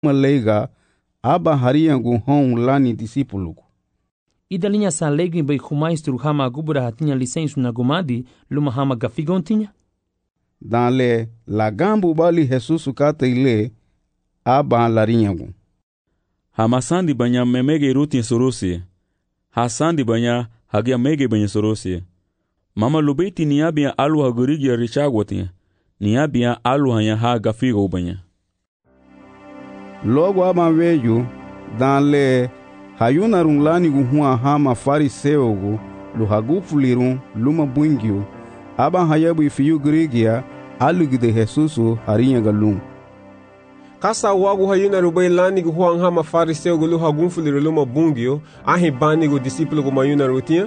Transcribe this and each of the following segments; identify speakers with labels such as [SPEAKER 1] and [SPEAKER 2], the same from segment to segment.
[SPEAKER 1] maleiga aba hariangu hon lani disipulugu.
[SPEAKER 2] Idalinha sa leigo bai maestro hama gubura tinha licença na gumadi luma hama gafigon tinha.
[SPEAKER 1] Danle lagambu bali Jesus kata ile aba larinhagu.
[SPEAKER 3] Hamasandi banya memege rutin sorosi. Hasandi banya hagia mege banya sorosi. Mama lubeti niabia alu hagurigi richagwati. Niabia alu hanya ha gafigo banya.
[SPEAKER 1] Logo aba veio danle hayuna runglani guhua hama fariseugu luhagufulirun luma bungiu aba hayabu ifiu grigia alugide Jesusu harinhaga lum.
[SPEAKER 4] Kasa wagu hayuna rubai lani guhua hama fariseugu luhagunfuliru luma bungiu ahibani gu discípulo gu mayuna rutinha.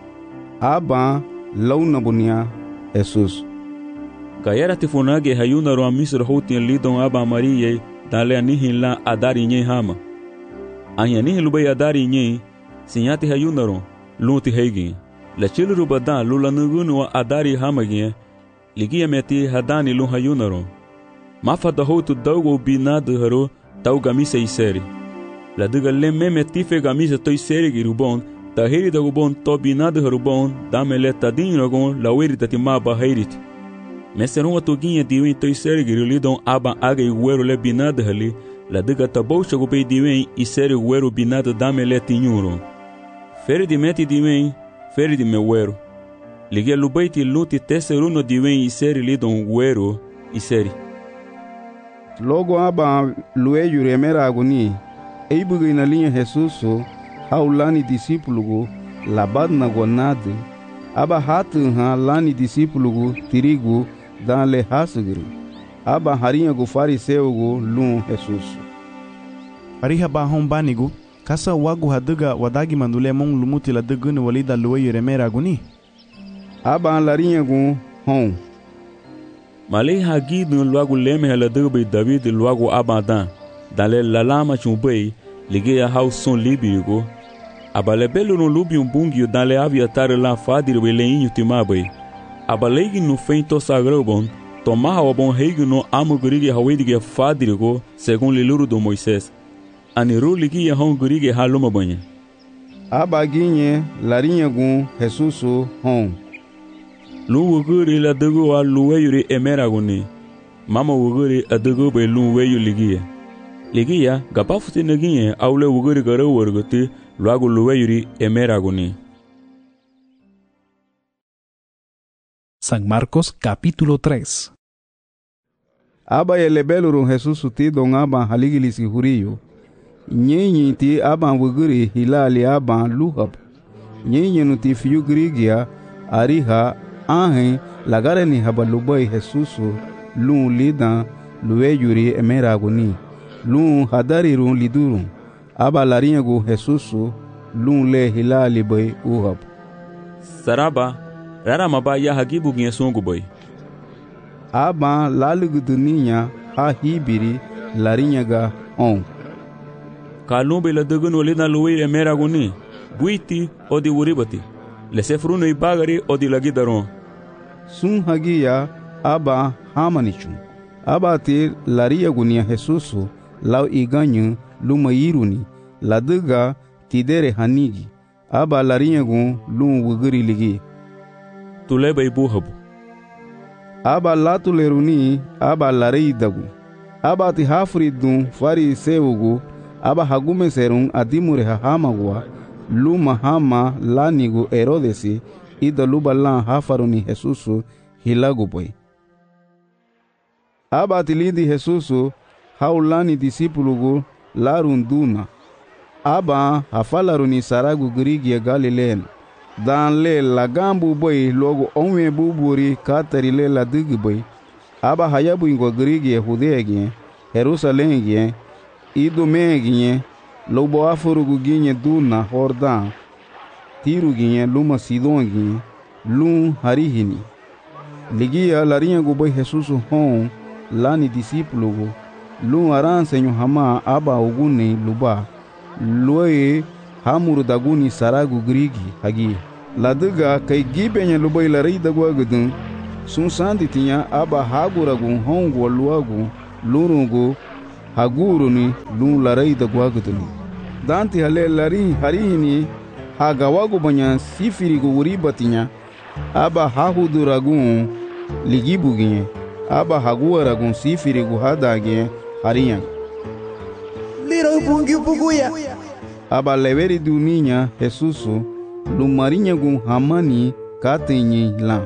[SPEAKER 1] Aba launa bunia Jesus.
[SPEAKER 3] Gayera tifunage hayuna ru amisro hotin lidon aba Maria dale anihin la adari nye hama. Anya nihin lubai adari nye sinyati hayunaron lunti heigi. La chiluru badan lula nugunu wa adari hamagie ligia meti hadani lun hayunaron. Mafa da hotu daugo binadu haro tau gamise iseri. La duga lemme metife gamise toi seri girubon ta heri da gubon to binadu harubon damele tadin rogon la weri tatima ba herit. Meseron wa toginha diwen toi seri girulidon aba aga iguero le binadu hali la duga taboucha gubei diwen iseri guero binadu damele tinyuron. Feri di meti diwen feri di mewero. Ligia lubaiti luti teseruno diwen iseri lidon guero iseri.
[SPEAKER 1] Logo aba lueyu remera agoni eibuga na linha Jesusu haulani disipulugu labadna gonade aba hatu ha lani disipulugu tirigu danle hasugiri aba harinhagu fariseugu lum Jesusu.
[SPEAKER 5] Ariha bahon banigu kasa wagu haduga wadagi mandule mong lumuti la dugunu walida lueyu remera agoni
[SPEAKER 1] aba larinhagu hon.
[SPEAKER 3] Malay hagidu luagu leme hala dubai David luagu abadan dale lalama chumbei ligia hauson libigo abale belo lubi bungi dale aviatar la fadir beleinho timabai abalegi no feito sagrobon tomaha obon heigo no amugurigi hawedige fadirgo segundo liluru do Moisés aniru ligia hongurigi haluma banha
[SPEAKER 1] abaginhe larinhagu Jesusu hon.
[SPEAKER 3] Luwuguri la dugu wa luweyuri emeraguni. Mama wuguri adugu be luweyu ligia. Ligia gabafuti negie aule wuguri gara warguti luagu luweyuri emeraguni.
[SPEAKER 6] San Marcos capítulo 3.
[SPEAKER 1] Aba elebeluru Jesusu ti don aba haligilisi huriyo. Nyenyi ti aba wuguri hilali aba luhab. Nyenyi nuti fiyu grigia ariha ahen lagare ni habalubai Jesusu lun lidan luweyuri emeraguni lun hadarirun lidurun aba larinhagu Jesusu lun le hilali bai uhab.
[SPEAKER 3] Saraba rara maba ya hagibu ginha songo bai
[SPEAKER 1] aba laluguduninya ha hibiri larinhaga on.
[SPEAKER 3] Kalumbe la dugunu lidan luweyuri emeraguni buiti odi uribati lesefruno ibagari odi lagidaron.
[SPEAKER 1] Sun hagia aba hamanichun aba te laria gunia Jesusu lau iganyu luma iruni laduga tidere hanigi aba laria gun lum wuguri ligi
[SPEAKER 3] tuleba ibuhabu
[SPEAKER 1] aba latuleruni aba larei dagu aba ti hafridun fariseugu aba hagume serun adimure hamagwa luma hama lanigu Herodesi ida luba lan hafaruni Jesusu hilagu boy. Aba tilindi Jesusu haulani disipulugu larunduna. Aba hafalaruni saragu grigia Galileen. Dan le lagambu boy logo onwe buburi katarile la digi boy. Aba hayabu ingo grigia Hudea Jerusalem gien Idume gien lobo afurugu gien duna Jordan Tiru gien luma Sidon gien lum harihini. Ligia larinhagu bai Jesusu hon lani disipulugu lum aransenyo hama aba uguni luba loe hamuru daguni saragu grigi hagi laduga kai gibenya lubai larai dagwa gudun sun sandi tinya aba haguragu hongu luagu lurungu haguruni lun larai da gwaguduni danti hale lari harihini hagawagu banya sifiri guguri batinya aba hahuduragun ligibuginye aba haguaragun sifiri guhadage hariyan
[SPEAKER 7] liro bungi buguya
[SPEAKER 1] aba leveri duninya Jesusu lumarinya gun hamani katenye la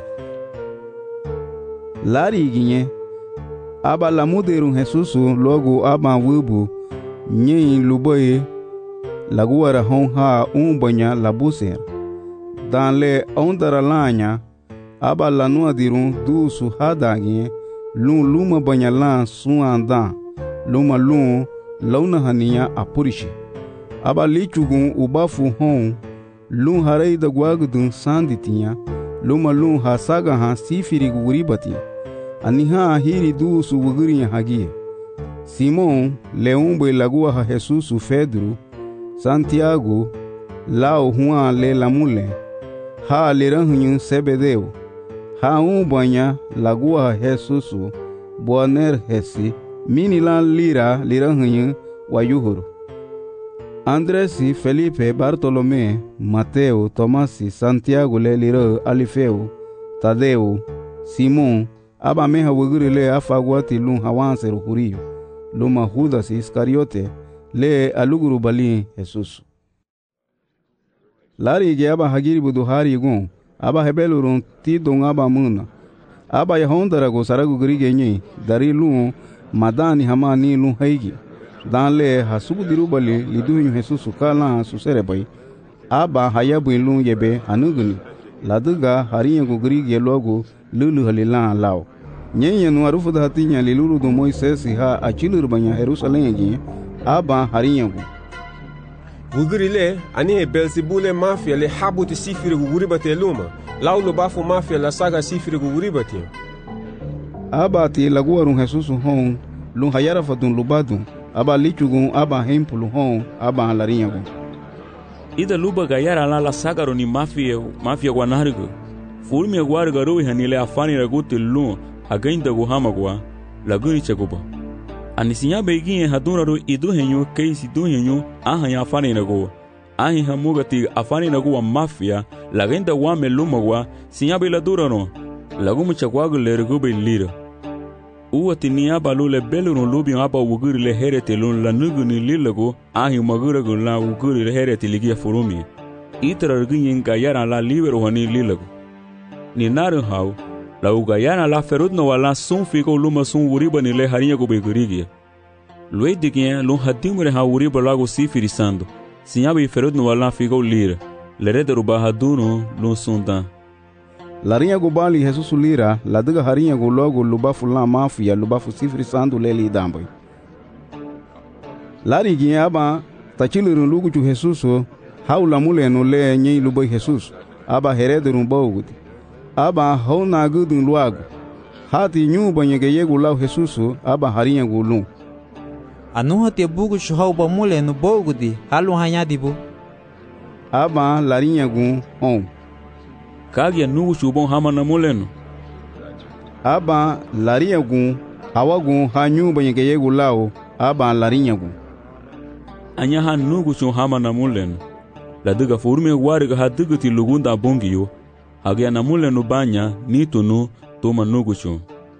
[SPEAKER 1] lari ginye aba lamuderun Jesusu logo aba wubu nye luboye laguara hon ha banya labuser danle ondara lanya aba lanua dirun du su hadagi lun luma banya lan suanda luma lun launa hania apurishi aba lichugun ubafu hon lun harei da gwagudun sanditinha luma lun hasaga ha sifiri guribati aniha hiri du su wuguri hagie Simon leumbe lagua ha Jesusu Pedro Santiago lao Juan le lamule ha leranhunyu Sebedeu ha banya lagua ha Jesusu Boaner hesi minilan lira leranhunyu wayuhuru Andresi Felipe Bartolomé Mateo Tomasi Santiago le lira Alifeu Tadeu Simon aba meha wuguri le afagwati lun hawanseru huriyo luma Judas Iscariote le aluguru bali Jesus lari ge aba hagiri buduhari gun aba hebelurun ti don aba muna aba yahondara go saragu grige nyi dari lun madani hamani lun haigi dan le hasugu diru bali liduhyu Jesus kala susere bai aba hayabu lun yebe hanuguni laduga hariya go grige logo lulu halila lao nyenye no arufu da hatinya liluru do Moises ha achilur banya Jerusalem gi aba hariyangu
[SPEAKER 4] gugurile ani he Belzebule mafia le habuti sifiri guguribate luma laulo bafu mafia la saga sifiri guguribate
[SPEAKER 1] aba ti laguarun Jesusu hon lun hayara fatun lubadun aba lichugun aba hempulu hon aba halariyangu
[SPEAKER 3] ida luba gayara la saga ni mafia guanargo furmi guarga ro hanile afani raguti lun againda guhamagwa laguni chaguba anisinya beginye hadura ro iduhenyo keisi duhenyo ahanya afani nago ahi hamugati afani nago wa mafia lagenda wa melumagwa sinya bela durano lagumu chagwago lergo belira uwati niya balule belunu lubi aba wuguri le herete lun la nuguni lilago ahi magura go la wuguri le herete ligia furumi itra ginyen gayara la libero hani lilago ni naru hau la ugayana la ferut no wala sun fico luma sun wuriba ni le harinha go begurigia lue digien lun hadimure ha wuriba lago sifiri sando sinyabi ferut no wala fico lira le rederu bahaduno lun sunda
[SPEAKER 1] larinha go bali Jesus lira la diga harinha go logo lubafu la mafia lubafu sifiri sando le li dambai lari gien aba tachilurun lugu chu Jesus haula mule no le nyi lubai Jesus aba herederu bawudi aba hona gudun luago hati nyumba nyege yegu lau Jesusu aba harinha gulu
[SPEAKER 7] anu hati bugu shuhau ba mule no bogudi halu hanyadibu
[SPEAKER 1] aba larinha gun on
[SPEAKER 3] kagia nugu shubon hama na muleno
[SPEAKER 1] aba larinha gun hawagun ha nyumba nyege yegu lau aba larinha gun
[SPEAKER 3] anya ha nugu shun hama na muleno la diga furme wariga ha digati lugunda bongiyo hagia na muleno banya nitunu toma nuguchu.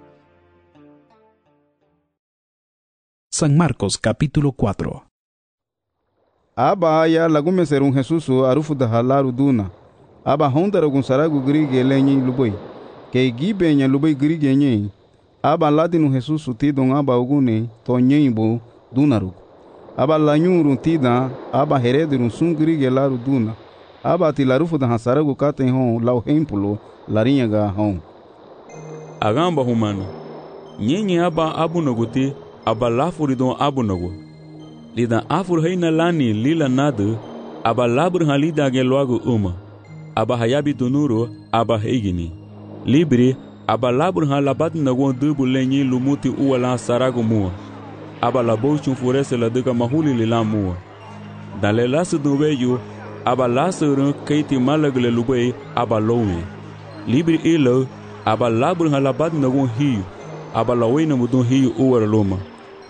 [SPEAKER 6] San Marcos capítulo 4.
[SPEAKER 1] Aba ya lagume serun Jesusu arufu da halaru duna. Aba hondara gun saragu grige lenyi luboi. Ke gibenya luboi grige nyi. Aba ladinu Jesusu tidon aba ugune to nyimbo dunarugu. Aba lanyurun tida aba heredirun sun grige laru duna. Aba ti larufu da hasaragu katen hon lau hempulo larinha ga hon.
[SPEAKER 3] Agamba humano. Nyenye aba abunaguti aba lafuri don abunagu. Lida afur haina lani lila nadu aba labur halida ge loagu uma. Aba hayabi dunuro aba heigini. Libri aba labur halabat nagon dubu lenyi lumuti uwala saragu mua. Aba labochun furese la duka mahuli lila mua. Dale lasu duweyu aba lasurun keiti malagle lubei aba lowe. Libri ilo aba labur halabat nagon hiyu aba lawena mudun hiyu uwara loma.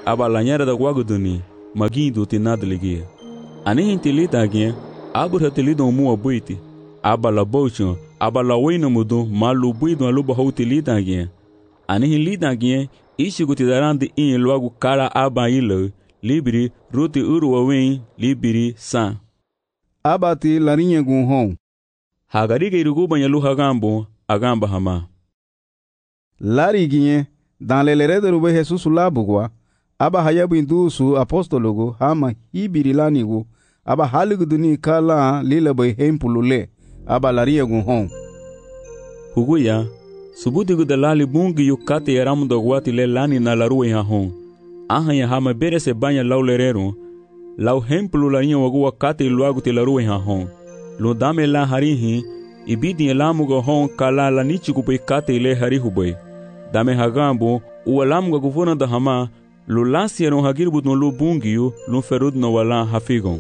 [SPEAKER 3] aba la nyara da waguduni magindo tinadligia. Anihin tilidagien abur hatilidon mu abuiti. Aba la bochon, aba la wayno mudu malu buidon aluba houtilidagien. Anihin lidagien ishiguti darandi in logo kara aba ilo libri ruti uruwawen libri san.
[SPEAKER 1] Abati larinha gunhon.
[SPEAKER 3] Hagariga iruguba nyalu hagambo agamba hama.
[SPEAKER 1] Lariguinhe, dans le lerede rube Jesus labugwa, aba hayabu indusu apostologo hama hibiri lanigu, aba haligu duni kala lila bay hempulule, aba laria gunhon.
[SPEAKER 3] Huguya, subudigu dalali bungi yukate yaramu dogwati le lani na laruwe hahon. Aha ya hama bere se banya lau lerero, lau hempulu larinha wagua kate iluagu te laruwe hahon. Lo dame la harihi, ibidi elamu gohon kala la nichigu bay kate ile harihu bay. Dame hagambo, ualamu guvona da hama, lo lansieron hagirbu no lo bungiu, lo ferud no wala hafigon.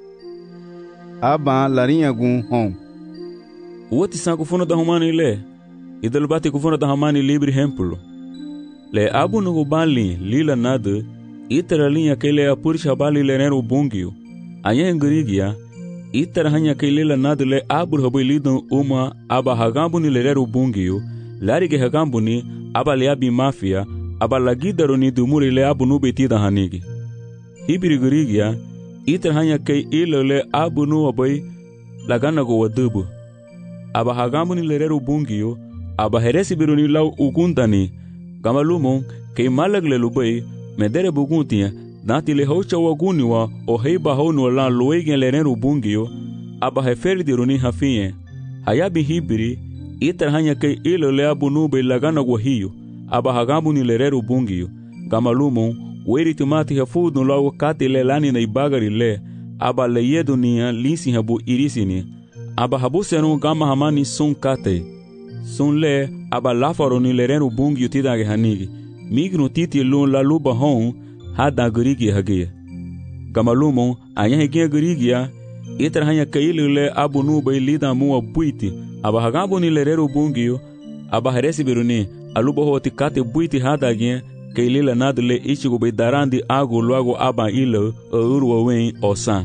[SPEAKER 1] Aba larinha gunhon.
[SPEAKER 3] Uati san guvona da humani ile, idal bate guvona da hamani libri hempulo. Le abu no gubali lila nada, itara linha que le apurisha bali lenero bungiu. Anya engrigia, itara hanya que lila nada le abu habu lidon uma aba hagambo ni lenero bungiu, larige hagambo ni aba leabi mafia, aba lagidaro ni dumuri le abu nu betida hanigi. Hibiri gurigia, iter hanya kei ilo le abu nu abai lagana go wadubu. Aba hagambu ni lerero bungiyo, aba heresi biru ni lau ugundani, gamalumon kei malag le lubai, medere buguntia, dati le haucha waguni wa o heiba honu la luegen lerero bungiyo, aba heferi diru ni hafinye. Hayabi hibiri, iter hanya kei ilo le abu nube lagana guahiyo, aba hagambu ni lerero bungiyo, gamalumon, weri timati hafudu lago kati le lani na ibagari le, aba le yedu niya linsi habu irisini, aba habu seron gama hamani sun kate, sun le, aba lafaro ni lerero bungiyo tidage hanigi, mignu titi lun la luba hon, hada gurigi hagia. Gamalumon, anya hegia gurigia, iter hanya kei le abu nube lida mua buiti, aba hagambu ni lerero bungiyo, aba heresi biruni, aluba hoti kate buiti hadagien, kei lila nadle ichigo be darandi agu luago aba ilo urwa wen osan.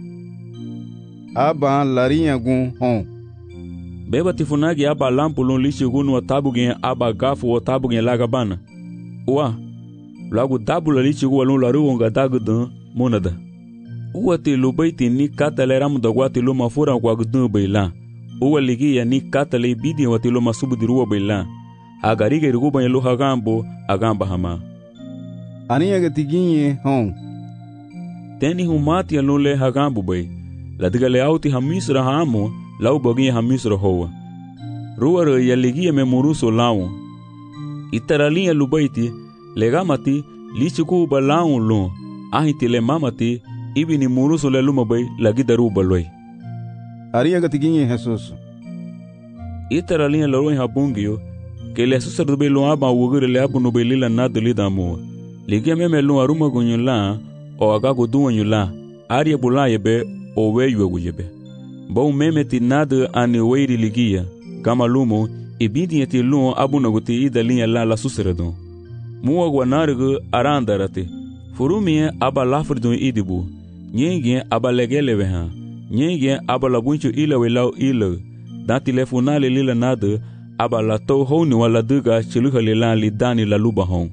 [SPEAKER 1] Aba larinha gunhon.
[SPEAKER 3] Beba tifunagi aba lampulun lichigo nu tabugen aba gafu o tabugen lagabana. Ua, luago tabula lichigo walun laruonga dagudan monada. Ua te lubaiti ni kataleramu dagwati luma fura wagdun beila. Ua ligia ni katale bidi wati luma subudiruwa beila. Agariga iruguba yelu hagambo agamba hama.
[SPEAKER 1] Aniya gatiginye hon.
[SPEAKER 3] Teni humati yalule hagambo bay. Ladiga le auti hamisra hamo, lau baginye hamisra hoa. Ruara yaligia me muruso laun. Itaralinha lubaiti, legamati, lichiku ba laun lun. Ahiti le mamati, ibini muruso le luma bay, lagida ruba loy.
[SPEAKER 1] Ariya gatiginye Jesus.
[SPEAKER 3] Itaralinha laruin habungio, que le susar be lo aba wugure le abu no be lila nadu lida mo. Ligia meme lo aruma gunyula, o agago duanyula, aria bula yebe, o weyu yebe. Bo meme ti nadu ani weiri ligia, gama lumo, ibidi yeti lo abu no guti ida linha la susaradon. Mua guanargu arandarate, furumie aba lafridun idibu, nyenge aba legele veha, nyenge aba labuncho ila welau ila, dati le funale lila nadu, aba la to honi wala duga chiluha lilan li dani la luba hon.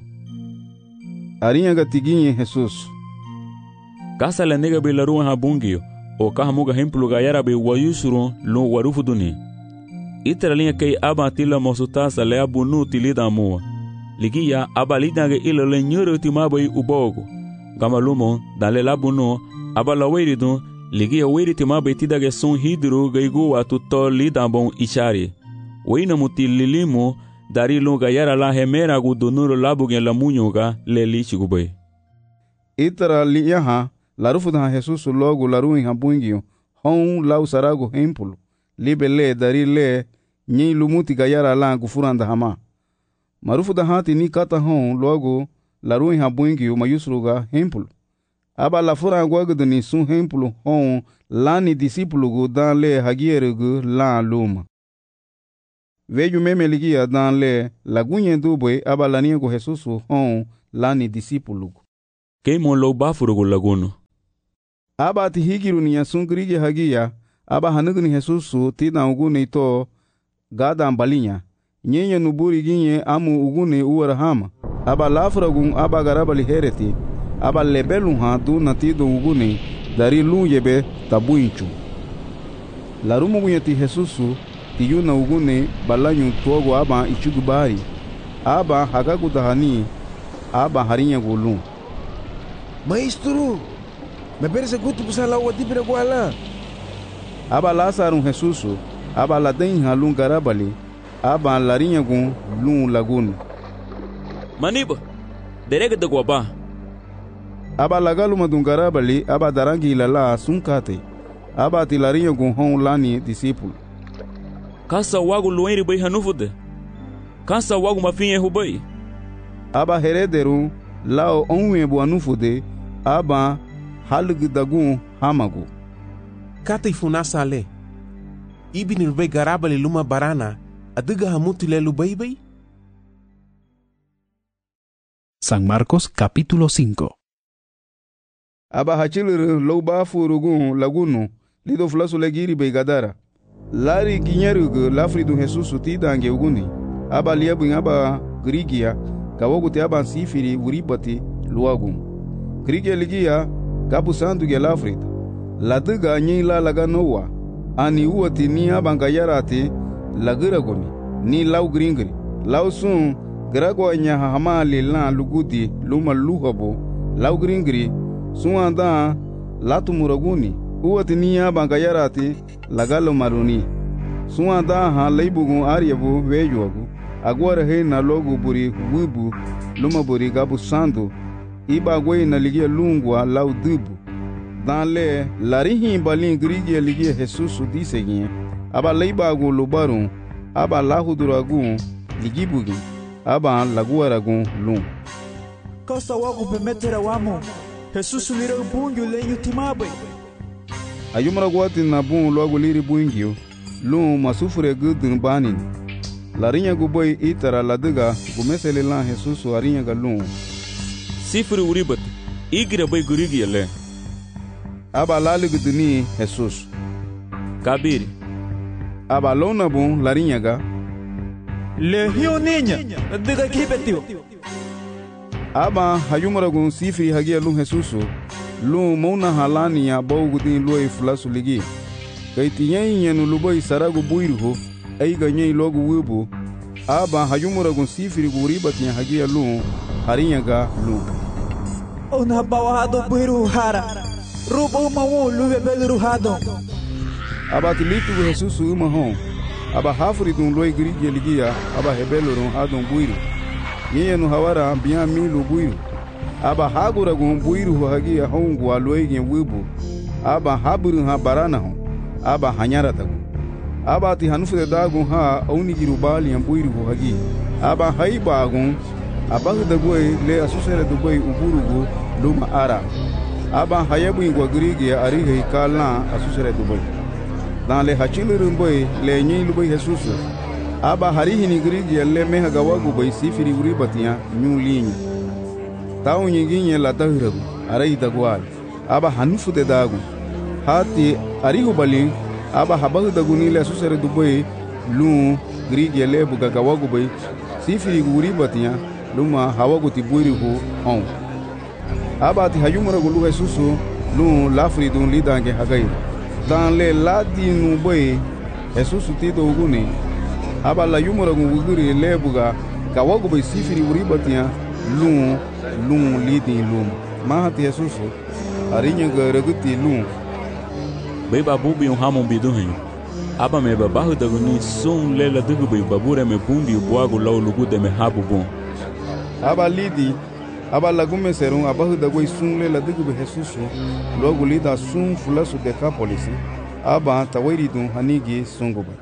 [SPEAKER 1] Arinha gatiginye Jesus.
[SPEAKER 3] Kasa la nega be la ruan habungio, o kahamuga hemplu gayara be wayusurun lo warufu duni. Itara linha kei aba tila mosutasa le abu nu tilida mua. Ligia aba lidange ilo le nyuru timabai ubogo. Gama lumon, dale labu nu, aba la weiridun, ligia weiri timabai tidage sun hidru gaigu atu to lidambon ishari. Weina muti lilimu dari lunga yara la hemera gu donuro labugen la munyuga le lichigubay.
[SPEAKER 1] Itara liyaha larufu da Jesus logo laruin habungio hon lau sarago hempulu libe le dari le nyi lumuti gayara la gufuranda hama. Marufu da hati ni kata hon logo laruin habungio mayusruga hempulu. Aba la fura gwagudu ni sun hempulu hon lani disipulu gu dan le hagiere gu la luma. Veju meme ligia dan le lagunye dubwe aba laniego Jesus hon lani disipulu.
[SPEAKER 3] Keimon lo bafurugu laguno.
[SPEAKER 1] Aba ti higiru ni yasun grige hagia, aba hanugni Jesusu tina ugune ito gada ambalinya. Nyenye nuburi ginye amu ugune uwarahama. Aba lafragun aba garabali hereti. Aba lebelun ha du natido ugune dari luyebe tabuinchu. Larumu gunyati Jesusu tiyuna ugune balanyu tuogo aba ichugubari. Aba hagagudahani aba harinya gulun.
[SPEAKER 8] Maestro, me parece gusto pusar la agua tipira guala.
[SPEAKER 1] Aba Lazarun Jesusu, aba laden halun garabali, aba larinha gun lun lagun.
[SPEAKER 3] Maniba, derega de guaba.
[SPEAKER 1] Aba lagalu madun garabali, aba darangi lala sunkate. Aba ti larinha gun hon lani discípulo.
[SPEAKER 3] Kasa wagu luenri bai hanufude. Kasa wagu mafinye hubai.
[SPEAKER 1] Aba herederun lao onwe bu anufude, aba halgdagun hamagu.
[SPEAKER 8] Kata ifunasa ale. Ibinir bai garabali luma barana, adiga hamutile lubai.
[SPEAKER 6] San Marcos capítulo 5.
[SPEAKER 1] Aba hachilur loba furugun lagunu, lido flasu legiri bai gadara. Lari ginyerugu lafridu Jesusu tidange uguni. Aba liabun aba grigia, kawoguti aba sifiri uribati luagun. Grigia ligia, kapu sandu ge lafrida. Ladiga nyi la laga noa. Ani uati ni abanga yarati lagiragoni. Ni lau gringri. Lau sun gragwa nya hamali lan lugudi luma luhabo. Lau gringri sun anda latu muraguni. Uati ni abanga yarati lagalo maruni. Sun anda ha leibugun aryabu vejuagu. Agora he na logo buri wibu luma buri gabu sandu. Iba gwe na ligia lungwa lau dubu. Dans le larihi balin grigia ligia Jesusu disegin. Aba leibagu lubarun. Aba lahuduragun ligibugin. Aba laguaragun lun.
[SPEAKER 9] Kasa wagu bemetera wamo. Jesusu lira bungu lenyu timabe.
[SPEAKER 1] Ayumra guati na bun logo liri bungio. Lun masufure gudun banin. Larinya guboy itara ladiga gumesele lan Jesusu arinya galun.
[SPEAKER 3] Sifuri uribat. Igira bay gurigi le.
[SPEAKER 1] Aba laliguduni Jesus.
[SPEAKER 3] Kabiri.
[SPEAKER 1] Aba lona bun larinya ga.
[SPEAKER 9] Lehio niña. Diga kibetio.
[SPEAKER 1] Aba hayumra gun sifiri hagia lun Jesusu. Lun mona halania bawgudin loi flasu ligi. Kaitiyen yenu luboy saragu buirho. Aiga nyei logo wibu. Aba hayumra gun sifiri guribatinya hagia lun harinya ga lun.
[SPEAKER 9] Ona bawado buiru hara. Rubo mawu luwe belu hado.
[SPEAKER 1] Aba tilitu Jesusu umahon. Aba hafuri dun loi grigia ligia. Aba hebelu run hadon buiru. Yenu hawara biya milu buiru. Aba hagura gun buiru hagia hongu aloi gen wibu. Aba haburu ha barana hon. Aba hanyara tagu. Aba ti hanufude dagun ha aunigiru bali yan buiru hagi. Aba haibagun. Aba hudagwe le asusere dugwe uburugu luma ara. Aba hayabu ingwa grigia arihe kalna asusere dugwe. Dans le hachilirum boy le nyi lubai Jesusu. Aba harihi ni grigia le meha gawagu boy sifiri uribatiya nyu linyi. Tau nyinginye la tahiragu arai dagwal. Aba hanufude dagun. Hati arihu balin. Aba habahu daguni le asusere dugwe lu grigia le buga gawagu boy sifiri uribatiya luma hawagu ti buirihu on. Aba ti hayumura gulu Jesusu lu lafridun lidange hagai. Dans le ladi nu boy Jesusu tito uguni. Aba la yumura guguri lebuga kawagu boy sifiri uribatiya lu lidin lum. Mahati Jesusu arinya garaguti lu.
[SPEAKER 3] Bai babubi hamon biduhin. Aba me babahu daguni sun lela dugu bai babure me bundi buagu lau lugu de me habu bon.
[SPEAKER 1] Aba lidi, aba lagume serun abahu dagoi sun le ladigu be Jesusu, logo lida sun fulasu Decápolis, aba tawiridun hanigi sunguba.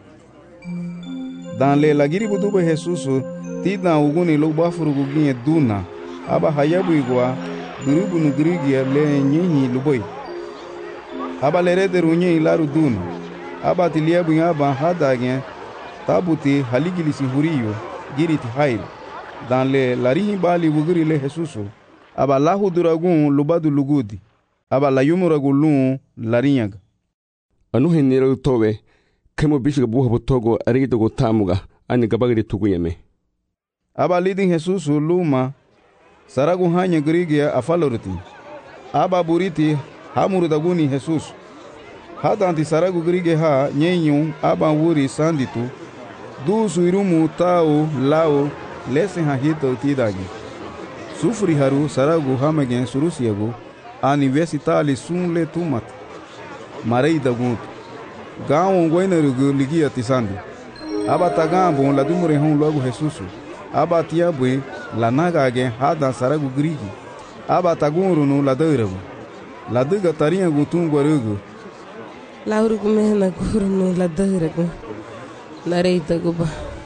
[SPEAKER 1] Dan le lagiri budu be Jesusu, tida uguni lo bafurugu ginye duna, aba hayabu igwa, gurubu nugrigia le nyinyi luboi. Aba le rederu nye ilaru duna, aba tiliabu aba hadagien, tabuti haligilisi huriyo, giriti hail. Dans le larihi bali wuguri le Jesusu, aba lahuduragun lubadu lugudi aba la yumuragulun larinyaga
[SPEAKER 10] anu henera towe kemo bishiga buha botogo arigito go tamuga ani gabagri tuguyeme
[SPEAKER 1] aba lidin Jesus luma saragu hanya grigia afalorti aba buriti hamurudaguni Jesus hadanti saragu grige ha nyenyu aba wuri sanditu du suirumu tao lao lesen ha hito tidagi sufri haru saragu hamagen surusiagu universitali sunle tumat marei dagut gaon goinerugu ligia tisandi aba tagambo la dumure hon logo Jesus aba tiabwe la nagage hada saragu grigi aba tagurunu la deuragu la dega tarinha gutungwarugu
[SPEAKER 11] la urugu mehna gurunu la deuragu la reita guba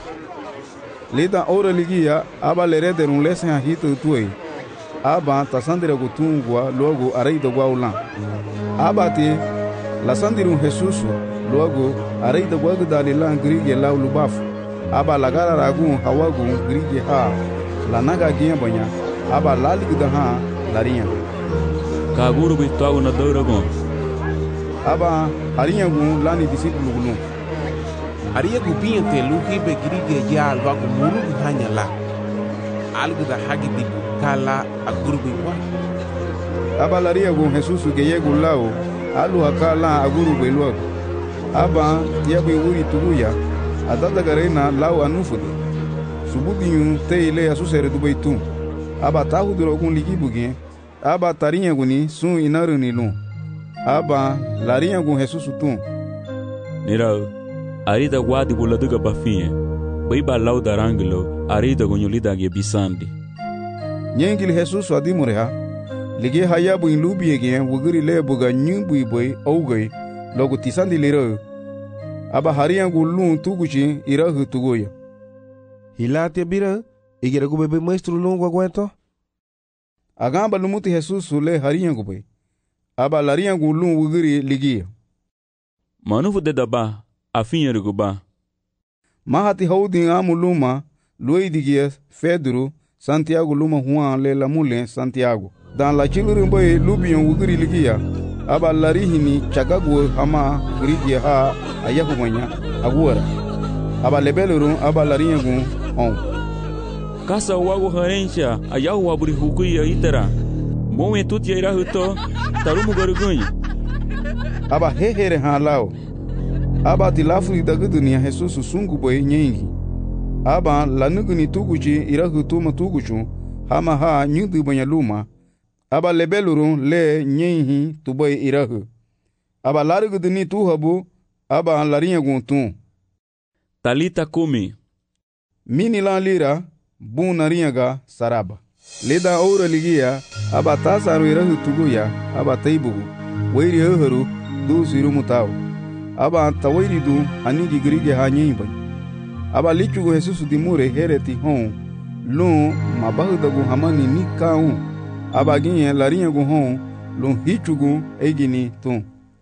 [SPEAKER 1] lida ora ligia aba lerederun lesen a hito tuei aba tasandira gutungwa logo areida gwaulan aba ti la sandirun Jesus logo areida gwagu dalilan grigi la lubafu aba lagara ragun hawagu grigi ha la naga giya banya aba laligda ha lariya
[SPEAKER 3] kaguru bitwago na dauragon
[SPEAKER 1] aba hariya gun lani disipulu gunu
[SPEAKER 8] ariya gubin te luki be grigi ya alwa ko muru hanya la algda hagi di kala agurbi wa
[SPEAKER 1] aba lariya gun Jesus geye gulao alu hakala agurbi lo aba tiabe wuri tuguya adada garena lau anufudi subudinyu te ile asusere dubaitu aba tahudrogun ligibugi aba tarinha guni sun inaruni lu aba larinha gun Jesus tu
[SPEAKER 3] nira arida gwadi buladuga bafinye baiba lau daranglo arida gonyulida ge bisandi
[SPEAKER 1] nyengil Jesus adimureha lige hayabu inlubi ege wuguri lebuga nyumbu boy ougay logo tisandi lero aba hariya gulun tuguchi irahu tugoya
[SPEAKER 4] hilate bira igera go bebe maestro longo aguento
[SPEAKER 1] agamba lumuti Jesus le hariya gube aba lariya gulun wuguri ligia
[SPEAKER 3] manufu de daba afinye guba
[SPEAKER 1] mahati haudin amuluma loidigia Pedro Santiago luma Juan le lamule Santiago dan la chiluru boy lubion wuguri ligia aba larihini chagagu hama grigia ha ayahumanya agura aba lebeluru aba lariyagu on
[SPEAKER 3] kasa wago harencha ayahu aburi hukuya itara moe tutia ira huto tarumu garugunyi
[SPEAKER 1] aba hehere ha lao aba tilafuri dagu dunia Jesus sungu boy nyengi aba lanuguni tuguchi ira huto matuguchu hama ha nyudu banya luma aba lebeluru le nyenhi tuboy irahu aba larugudni tuhabu aba lariyagu tu
[SPEAKER 3] talita kumi
[SPEAKER 1] mini la lira bunariyaga saraba leda ora ligia aba tasaru irahu tuguya aba taibugu wairi hohuru du siru mutaw aba tawairi du anigi grige hanyimba aba lichugo Jesus dimure hereti hon lu mabahudagu hamani nikau aba ginye larinha gu hon lu hichugu egini tu.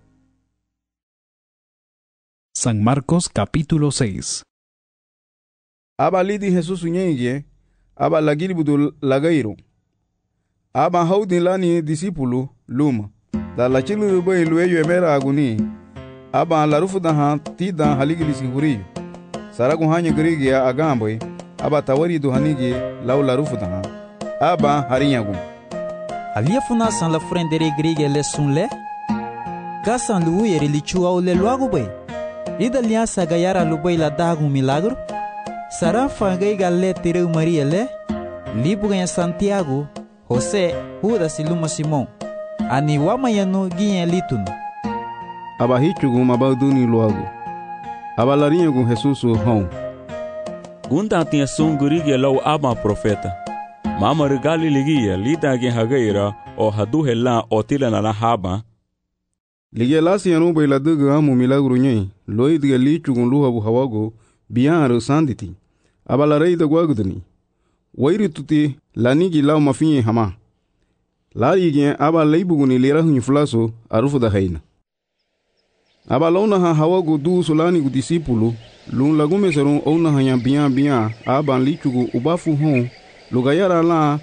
[SPEAKER 6] San Marcos capítulo 6.
[SPEAKER 1] Aba lidi Jesus nyenye aba lagilibudu lagairo aba haudin lani disipulu luma da la chilu boy lueyo emera aguni aba la rufuda ha tida haligilisi huriyo saragu hanya grigia agamboy aba tawari do hanigi law la rufuda ha aba harinyagu
[SPEAKER 7] alia funa san la frendere grige le sunle gasan lu yeri lichua o le luago boy ida liasa gayara lu boy la dagu milagro sara fangai galle tireu maria le libu ganha Santiago José Judas e Luma Simão ani wamayanu ginha litun
[SPEAKER 1] aba hichugu mabaduni luago aba larinyagu Jesus hon
[SPEAKER 3] gunda tinha sungurige law aba profeta mama regali ligia lida gen hagaira o hadu hela otila na la haba
[SPEAKER 1] lige lasi yanu boy la duga amu milagro nyei loid ge lichugu luhabu hawago bian sanditi aba la reida gwagudni wairi tuti lanigi law mafinye hama lari gen aba leibuguni lera hunyi flaso arufu da haina aba launa ha hawago du solani gu disipulu lun lagume serun ona hanya bian aba lichugu ubafu hon lugayara la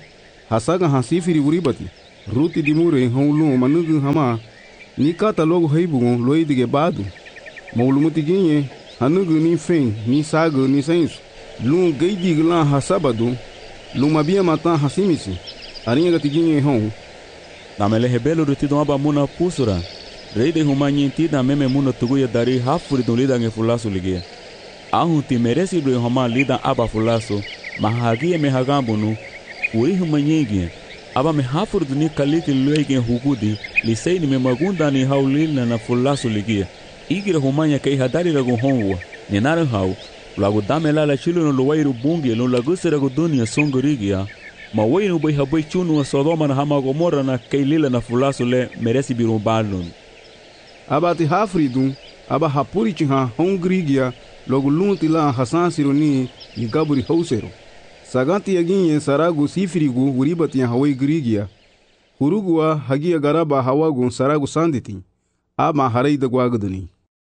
[SPEAKER 1] hasaga hasifiri uribati ruti dimure honlu manugu hama ni kata logo heibugon loidige badu maulumuti ginye hanugu ni fen ni sagu ni sens lu geidigla hasabadu lu mabia mata hasimisi aringa tiginye hon
[SPEAKER 3] namele hebelo rutido aba muna pusura reide humanyi da meme muna tuguya dari hafuri don lida nge fulasu ligia ahu ti meresi do homa lida aba fulasu mahagie me hagambunu uri humanyegi aba me hafuri duni kaliti luege hugudi liseini me magunda ni haulilna na fulasu ligia igira humanya kai hadari ragu honwa ni naran hau lagu damela la chilu no luwairu bungi no lagu seragu dunia songorigia ma wainu bai habai chunu wa Sodoma na hama Gomora na kailila na fulasu le meresi birumbalun
[SPEAKER 1] abati hafridun aba hapuri chiha hongrigia logu lunti la hasan sironi igaburi hausero saganti yaginye saragu sifirigu uribati ya hawai grigia hurugua hagia garaba hawagu saragu sanditi ama haraida gwagduni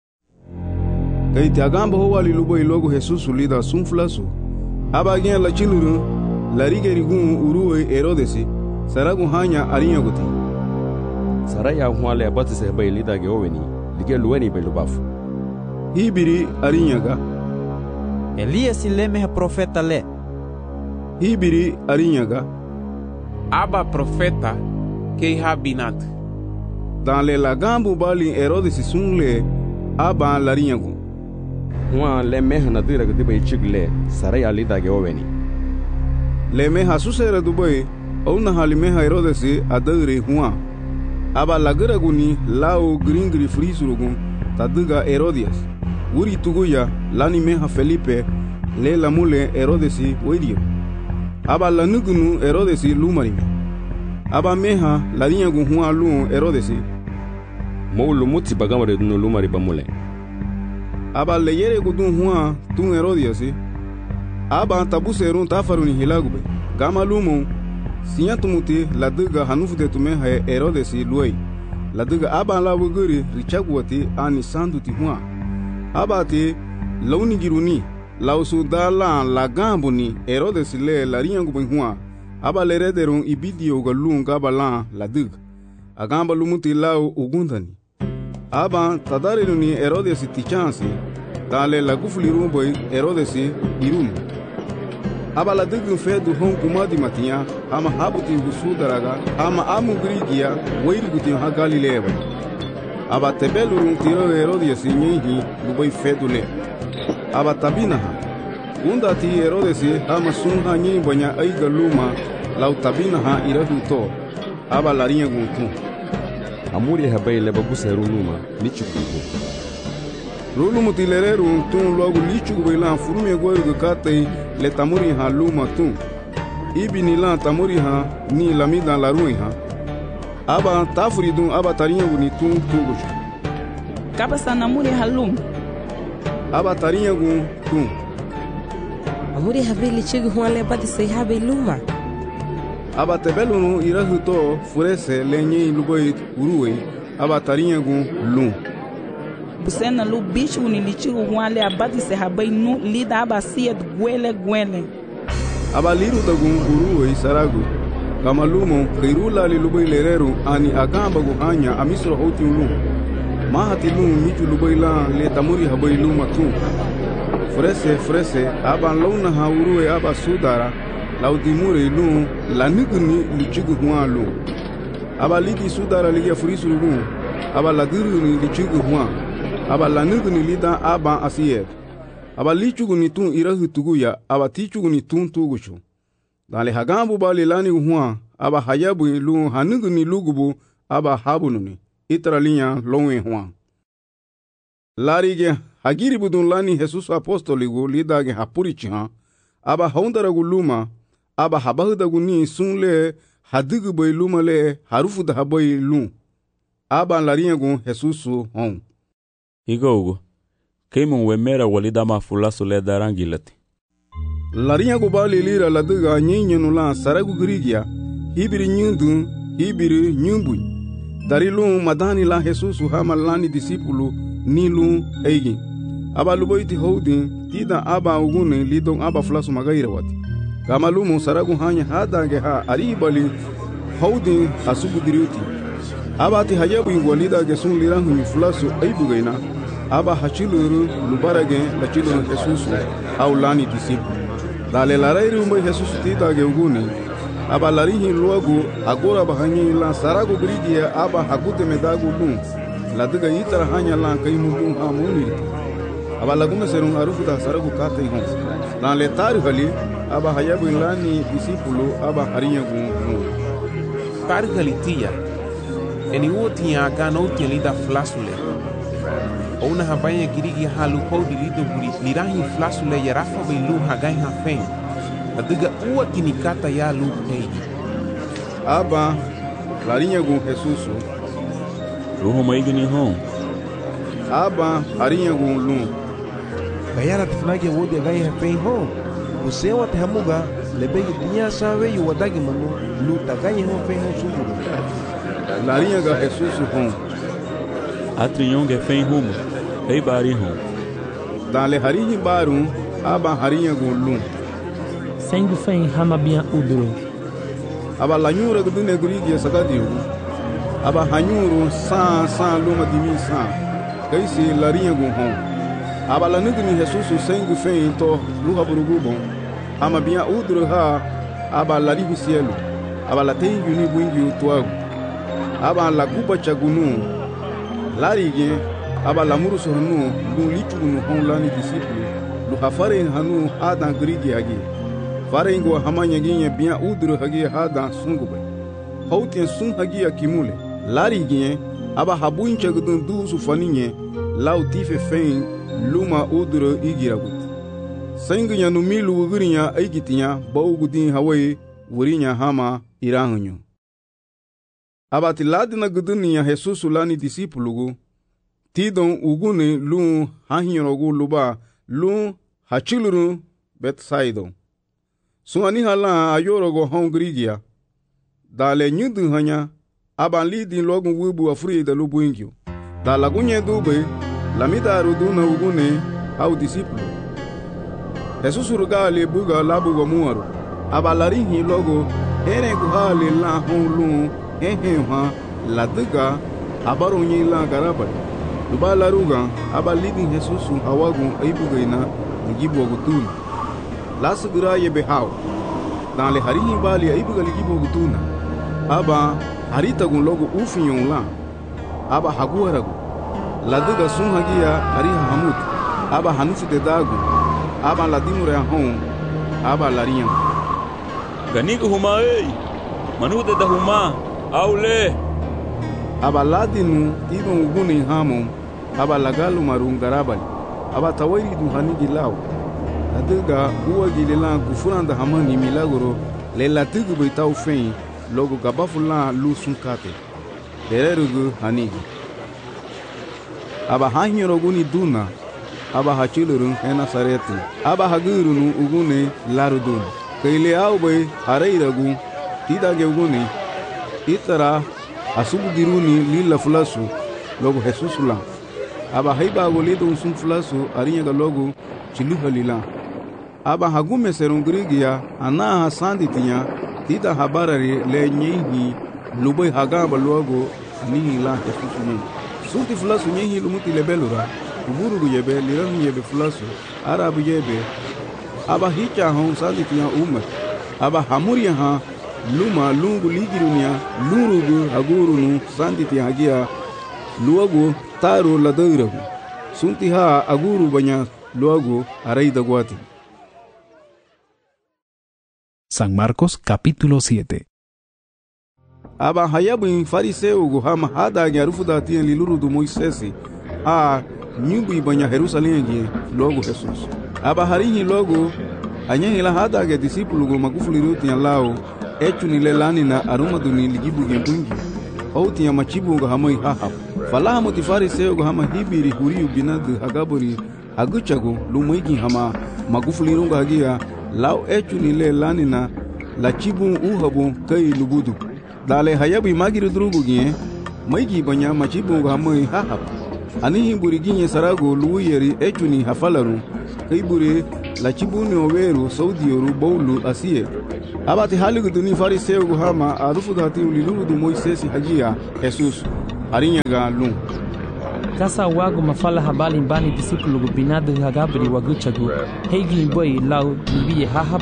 [SPEAKER 1] kaiti agamba howali lubai logu Jesusu lida sunflasu aba gien la chiluru larigerigun uruwe Herodesi saragu hanya arinyaguti
[SPEAKER 10] saraya huale abati se bai lida ge oweni lige luweni bai lubafu
[SPEAKER 1] hibiri arinyaga
[SPEAKER 7] Elias leme profeta le
[SPEAKER 1] hibiri arinyaga
[SPEAKER 8] aba profeta ke habinat
[SPEAKER 1] dans le lagambu bali Herodesi sunle aba larinyagu
[SPEAKER 10] huwa le mehna dira ge bai chigle saraya lida ge oweni
[SPEAKER 1] le meha susera dubai ona halimeha Herodesi adagre huwa aba lagaraguni lao gringri frisurugun taduga Herodias uri tuguya lani meha Felipe le lamule Herodesi wedio aba lanugunu Herodesi lumarime aba meha larinyagu huwa lu Herodesi
[SPEAKER 10] molu muti bagamare dunu lumari bamule
[SPEAKER 1] aba leyere gudun huwa tun Herodiasi aba tabuserun tafaruni hilagube gama lumu sinyatumuti laduga hanufute tume ha Herodesi luai laduga aba la wuguri richagwati ani sanduti huwa abati launi giruni lausu dala lagambuni Herodesi le larinyangu huwa aba lerederun ibidio galunga bala laduga agamba lumuti lau ugundani aba tadareluni Herodesi tichansi dale lagufuli rumboy Herodesi irumi aba la dugun fedu hon kumadi matiya ama habuti husudaraga ama amu grigia weiruguti ha Galilea aba tebelurun tiro Herodias nyihi lubai fedu le aba tabinaha undati Herodesi ama sunha nyi banya aiga luma lau tabinaha irahuto aba larinha guntu
[SPEAKER 10] amuri habai le baguseru luma nichukugo
[SPEAKER 1] Rulu tilereru tun logo lichu bailan furume goiru katei le tamuri ha luma tun ibini la tamuri ha ni lamida la ruin ha aba tafridun aba tarinha guni tun tugo
[SPEAKER 12] kaba sanamuri halum
[SPEAKER 1] aba tarinha gun tun
[SPEAKER 11] amuri habili chigu huale badi sei habe luma
[SPEAKER 1] aba tebelunu irahuto furese lenye luboi uruwe aba tarinha gun lum
[SPEAKER 12] busena lu bicho ni lichigu huale abadi se habai nu lida abasia gwele
[SPEAKER 1] aba liru dagun uruwe saragu kama lumo khirula lilubai lereru ani agamba gu anya amisro hoti lum mahati lum michu lubai la le tamuri habai luma tu frese aba launa ha uruwe aba sudara laudimure lum laniguni lichigu hualu aba lidi sudara liya furisuru lum aba laduruni lichigu hualu aba lanuguni lida aba asiye aba lichuguni tun irahu tuguya aba tichuguni tun tuguchu dale hagambu bali lani huwa aba hayabu lu hanuguni lugubu aba habununi itralinya lonwe huwa larige hagiri budun lani Jesus apostoligu lidage hapurichiha aba haundaragu luma aba habahudaguni sunle hadugu boy luma le harufu da haboy lu aba larinyagu Jesusu hon
[SPEAKER 3] Igogo, keimun wemera walida mafulasu le darangilati.
[SPEAKER 1] Larinha gubali lira laduga nyinyenu la saragu grigia, hibiri nyundu, hibiri nyumbu. Darilu madani la Jesusu hama lani disipulu nilu eigi. Aba luboiti houdi, tida aba ugune lidong aba fulasu magaira wati. kama lumo saragu hanya hadange ha aribali haudin asubu diriuti abati hayabu ingwalida ge sun liran humi fulasu aibugaina aba hachiluru lubarage lachiluru Jesus aulani disipu dale larairu umbe Jesus tita ge uguni aba larihi luagu agora bahanyi la saragu grigia aba hakute medagu lum ladiga itara hanya la kaimu hamuni aba laguna serun arufu da saragu kata ihon dan le tarihali aba hayabu lani disipulu aba harinya gu
[SPEAKER 8] tarihali tia eni wotia gano lida flasule ona habaya girigi halu podi lido guri lirahi flasule yarafa belu hagai hafen adiga uwa kinikata ya lu peidi
[SPEAKER 1] aba larinya gu Jesus
[SPEAKER 3] roho maigini hon
[SPEAKER 1] aba harinya gu lu
[SPEAKER 13] bayara tfnage wodi gai hafen ho usewa tehamuga lebegi dunia sawe yu wadagi manu lu tagai ho fen ho sumu
[SPEAKER 1] larinya ga Jesus hon
[SPEAKER 3] atriyon ge fen humo ei bari hon
[SPEAKER 1] dale harinya baru aba harinya gu lu
[SPEAKER 2] sengu fen hama bien udro
[SPEAKER 1] aba lanyura gudune gurigi sakadiu aba hanyuru sa luma dimi sa kaisi larinya gu hon aba lanugni Jesus sengu fen to luha burugubo hama bien udro ha aba laribi cielo aba la tengu ni bwingi utwagu aba la kuba chagunu larige aba la muru sohnu lu lichugunu hon lani disiplu lu hafare hanu adan grigi agi farengo hamanya ginye bien udro hagi adan sungube hautien sun hagi akimule larige aba habuin chagudun du sufaninye lautife fen luma udro igiragut sengunya no milu ugurinya aigitinya baugudin hawai wurinya hama irahunyu abati ladina gudunya Jesus lani disipulugu tidon ugune lu hahirogu luba lu hachiluru Bethsaida suani hala ayorogo hongrigia dale nyudu hanya aban lidin logu wubu afri da lubuingyo dala gunye dube lamida ruduna ugune au disipulu Jesus rugali buga labu muaru abalarihi logo ere guhali la hulu ha ladiga abaronyi la garaba dubala ruga abalidi Jesus hawagu aibugaina ngibo gutuna lasgira ye behaw dan le harihi bali aibuga ligibo gutuna aba harita gun logo ufinyon la aba haguaragu ladiga sun hagia ariha hamut aba hanufu de dagu aba ladimure hon aba lariyan
[SPEAKER 3] ganiga huma ei manude da huma aule
[SPEAKER 1] aba ladinu tidon uguni hamon aba lagalu marun garabal aba tawiri du hanigi law adiga uwa gilela gufuranda hamani milagro le latigu beitaw fen logo gabafula lu sunkate dererugu hanigi aba hanyoro guni duna aba hachilurun ena sareti aba hagurunu ugune larudun kaile awbe hareiragu tidage ugune itara asubu diruni lila fulasu logo Jesus la aba haiba golido sun fulasu arinya ga logo chiluha lila aba hagume serungrigia ana hasandi tinya tida habarari le nyehi lubai hagamba logo ani la Jesus ni suti fulasu nyehi lumuti lebelura uburu yebe liran yebe fulasu arabu yebe aba hicha hon sandi tinya umma aba hamuria ha luma lungu ligirunia lurugu agurunu sandi tinya hagia luagu taru ladairagu sunti ha aguru banya luagu araida guati.
[SPEAKER 6] San Marcos capítulo 7.
[SPEAKER 1] Aba hayabu fariseu go hama hada nyarufu da tinya liluru do Moisesi a nyumbu banya Jerusalem gi logo Jesus aba harihi logo anyehi la hada ge disipulu go magufuli ruti ya lao echu ni lelani na aruma duni ligibu gembungi auti ya machibu go hamoi haha falaha motifari seo go hama hibiri huriu binadu hagaburi aguchago lumoigi hama magufuli rungo hagia lao echu ni lelani na la chibu uhabu kai lubudu dale hayabu magiru drugu gi maigi banya machibu go hamoi haha anihi buri ginye sarago luuyeri echuni hafalaru kai buri la chibuni oweru saudiyoru bowlu asiye abati haligu duni fariseu hama arufu dati ulilulu du Moisesi hajia Jesus arinyaga lung
[SPEAKER 2] kasa wagu mafala habali mbani disipulu binadu hagabri waguchagu hegi boy lau biye hahab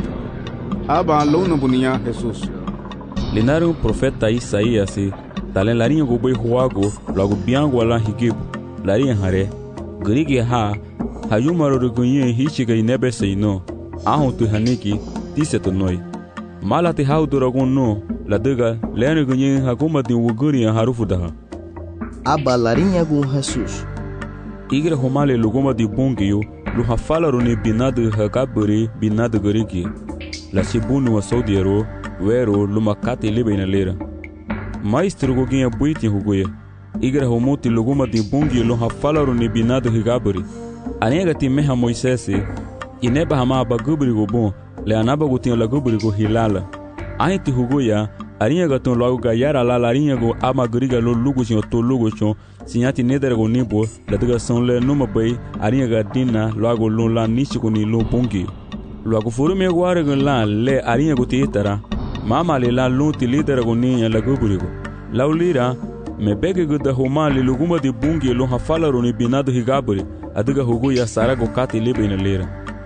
[SPEAKER 1] aba lona bunia Jesus
[SPEAKER 3] linaru profeta Isaías talen larinha go boy huago logo biango ala higibu larinha hare grigi ha hayumaro rugunye hichiga inebe seino ahon tu haniki tiseto noi malati hauduragun no ladaga lene gunye haguma di wuguri harufu daha
[SPEAKER 14] aba larinha gun Jesus
[SPEAKER 3] igre homale luguma di bungio lu hafala rune binadu hagaburi binadu grigi la sibunu wa saudiero wero lumakati libena lera maestro goginha buiti hugoya igre homoti luguma di bungio lu hafala rune binadu hagaburi anega ti meha Moisesi ineba hama bagubri go bon le anaba go tin la gubri go hilala ainti hugoya arinha gaton logo gayara la larinha go amagriga lo lugo sin to lugo chon sinyati nedere go nibo la daga son le numa bay arinha gadina logo lo la nichi go ni lo bongi logo furu me gware go la le arinha go titara mama le la lo ti lidere go ni la gubri go laulira me bege go da homa le luguma di bongi lo hafala ro ni binado higabri adiga hugoya sarago kati libe ina lera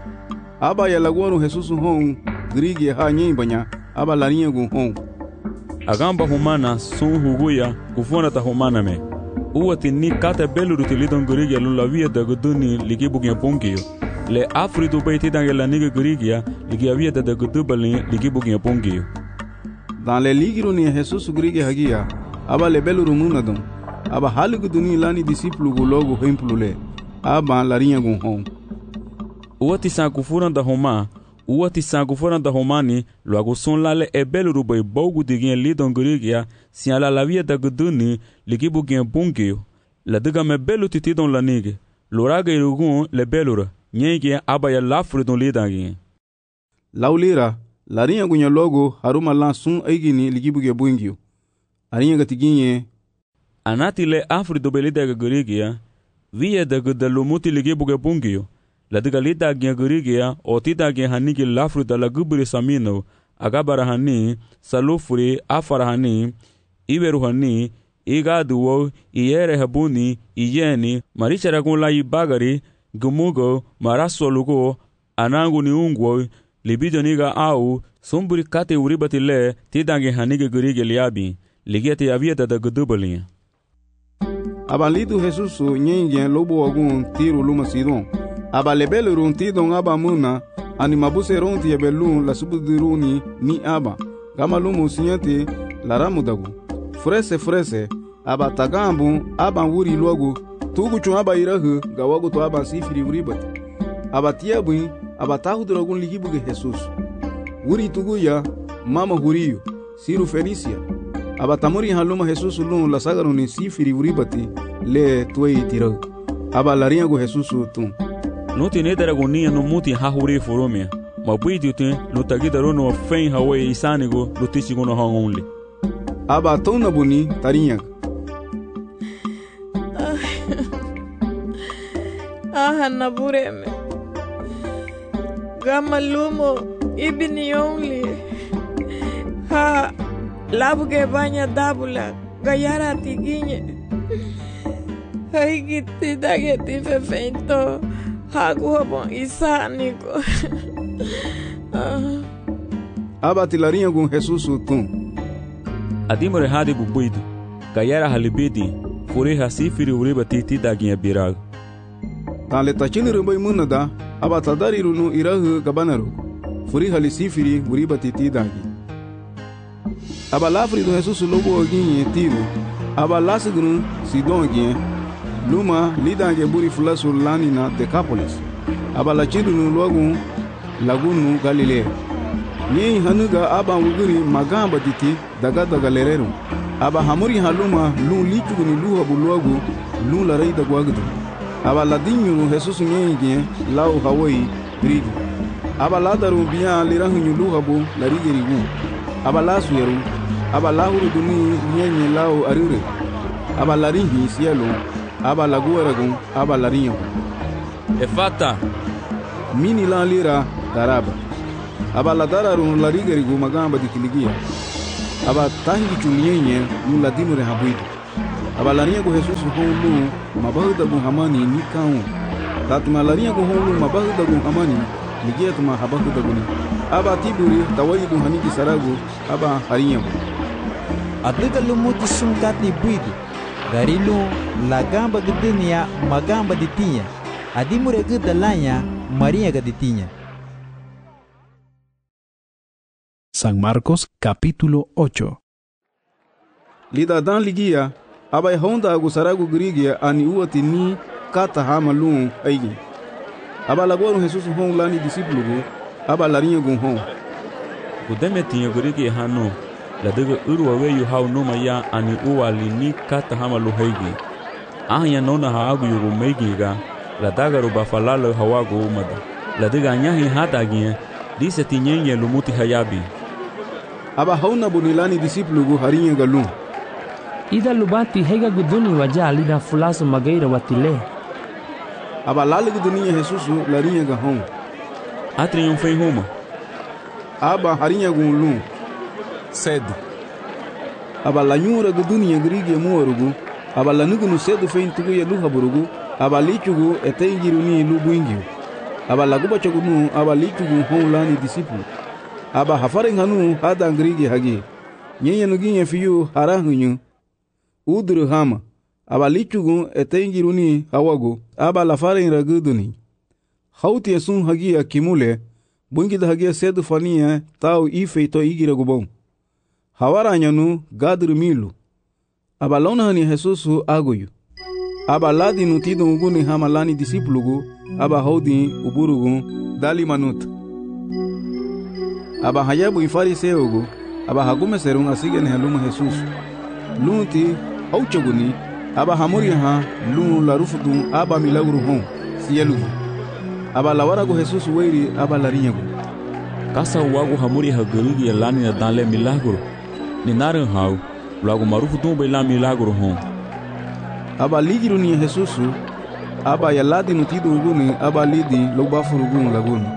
[SPEAKER 1] aba ya lagwanu Jesus hon grigi ha nyimbanya aba larinha go hon
[SPEAKER 3] agamba humana son hugoya kufona ta humana me uwati ni kata belu rutilidon grigi lo la via da goduni ligibu gen pongio le afrido baiti dangela niga grigi ligi via da godubali ligibu gen pongio
[SPEAKER 1] dans les ligiro ni Jesus grigi hagia aba le belu rumuna don aba haligu duni lani disciplu go logo hemplule aba larinha go hon
[SPEAKER 3] uwati sa kufuna da homa uwati sangu fora da homani logo son lale ebel rubai bogu digin lidon grigia si ala la via da guduni ligibu gen bungio la diga me belu titi don la nige loraga irugun le belura nyenge abaya lafru don lidangin
[SPEAKER 1] laulira larinha gunya logo haruma lan sun aigini ligibu ge bungio arinha gatiginye
[SPEAKER 3] anati le afri do belida grigia via da gudalumuti ligibu ge bungio la diga lida gen grigia o tida gen hanigi lafru da la gubri samino agabara hani salufuri afara hani iberu hani igaduwo iyere habuni iyeni marichara gun la ibagari gumugo marasolugo anangu ni ungwo libido niga au sumburi kate uribati le tida gen hanigi grigia liabi ligete avieta da gudubali
[SPEAKER 1] abalidu Jesus nyengen lobo ogun tiro luma sidon aba lebele runti don aba muna ani mabuse ronti yebelun la subudiruni ni aba gama lumu sinyati la ramudagu frese aba tagambu aba wuri logo tugu chun aba irahu gawagu to aba sifiri uribati aba tiabu aba tahudrogun ligibuge Jesus wuri tugu ya mama huriyo siru Felicia aba tamuri haluma Jesus lun la sagaruni sifiri uribati le tuei tiro aba larinha go Jesus tun
[SPEAKER 3] no tiene dragonia no muti hahuri foromia mabuidi uten no tagidaro no fen hawe isanigo no tisigo no hangonle
[SPEAKER 1] aba tona buni tarinha
[SPEAKER 15] nabureme gama lumo ibini only ha labuge banya dabula gayara tiginye haigiti dageti fefento hagu bon isanigo
[SPEAKER 1] aba tilarinha gun Jesus tun
[SPEAKER 3] adimore hadi bubuidu gayara halibidi fure hasifiri uriba titi daginha birag
[SPEAKER 1] tale tachini rumbai munada aba tadariru no irahu gabanaru furi halisifiri uriba titi dagi aba lafri do Jesus lobo oginye tiro aba lasigunu sidon gien luma lidange buri fulasu lani na Decapolis aba la chidunu logu lagunu Galilea ni hanuga aba wuguri magamba titi daga lerero aba hamuri haluma lu lichuguni lu habuluagu lu la reida gwagdu aba la dinyu Jesus nyenge lau hawai rigi aba la daru biya lirahu lu habu la rigerigu aba la suyeru aba la huru duni nyenye lau arure aba la ringi sielo aba la guaragun aba la rinho
[SPEAKER 3] efata
[SPEAKER 1] mini la lira daraba. Aba la dararun la rigerigu magamba dikiligia. Aba tangi chunyenye nula dinure habuidu. Aba lania go Jesus holu mabahuda go hamani ni kaun. Tatuma lania go holu mabahuda go hamani ligia tuma habahuda go ni. Aba tiburi tawaidu haniki saragu aba hariyamu.
[SPEAKER 7] Adiga lumuti sungkatni buidu. Darilu lagamba gedenia magamba ditinha. Adimure gedalanya Maria gaditinha.
[SPEAKER 6] San Marcos capítulo 8.
[SPEAKER 1] Lida dan ligia aba honda agusaragu grigia ani uati ni kata hamalun aigi. Aba lagoru Jesus hon lani disciplugu aba larinha gun hon.
[SPEAKER 3] Gudeme tinha grigia hano. La dega urwa weyu hau noma ya ani uwa li ni kata hamalu haigi. Ahya nona haagu yugu meigiga. La daga ruba falalo hawagu umada. La dega anyahi hatagia. Dise tinyenye lumuti hayabi.
[SPEAKER 1] Aba hauna bunilani disiplugu harinha galun.
[SPEAKER 2] Ida lubati hega guduni waja lida fulasu magaira watile.
[SPEAKER 1] Aba lale gudunia Jesusu larinha gahon.
[SPEAKER 3] Atri yon fei homa.
[SPEAKER 1] Aba harinha gunlun.
[SPEAKER 8] Cedo.
[SPEAKER 1] Aba la nyura gudunia grige muorugu. Aba la nugunu cedo fein tugu ya luha burugu. Aba lichugu etengiru ni lubuingiu. Aba la guba chagunu aba lichugu hon lani disiplu. Aba hafaren hanu hada grige hagi. Nyenye nuginye fiyu harahunyu. Udru hama. Aba lichugu etengiru ni hawagu. Aba la faren raguduni. Hauti esun hagi akimule. Bungida hagi cedo fania tau ife to igira gubon. Hawaranyanu gadru milu. Aba lona hani Jesusu agoyu. Aba ladi nutido uguni hamalani disiplugu. Aba haudi uburugu dali manut. Aba hayabu ifariseugu. Aba hagume serun asigene haluma Jesusu. Lunti auchaguni. Aba hamuri ha lun la rufudun aba milagru hon sielugu. Aba lawaragu Jesusu weiri aba larinyagu.
[SPEAKER 3] Kasa wagu hamuri hagurigi lani na danle milagru. Ni naran hau, logo marufu tumba ila milagro hon.
[SPEAKER 1] Aba ligiru ni Jesusu, aba yaladi nutido uguni, aba lidi lobafurugun laguni.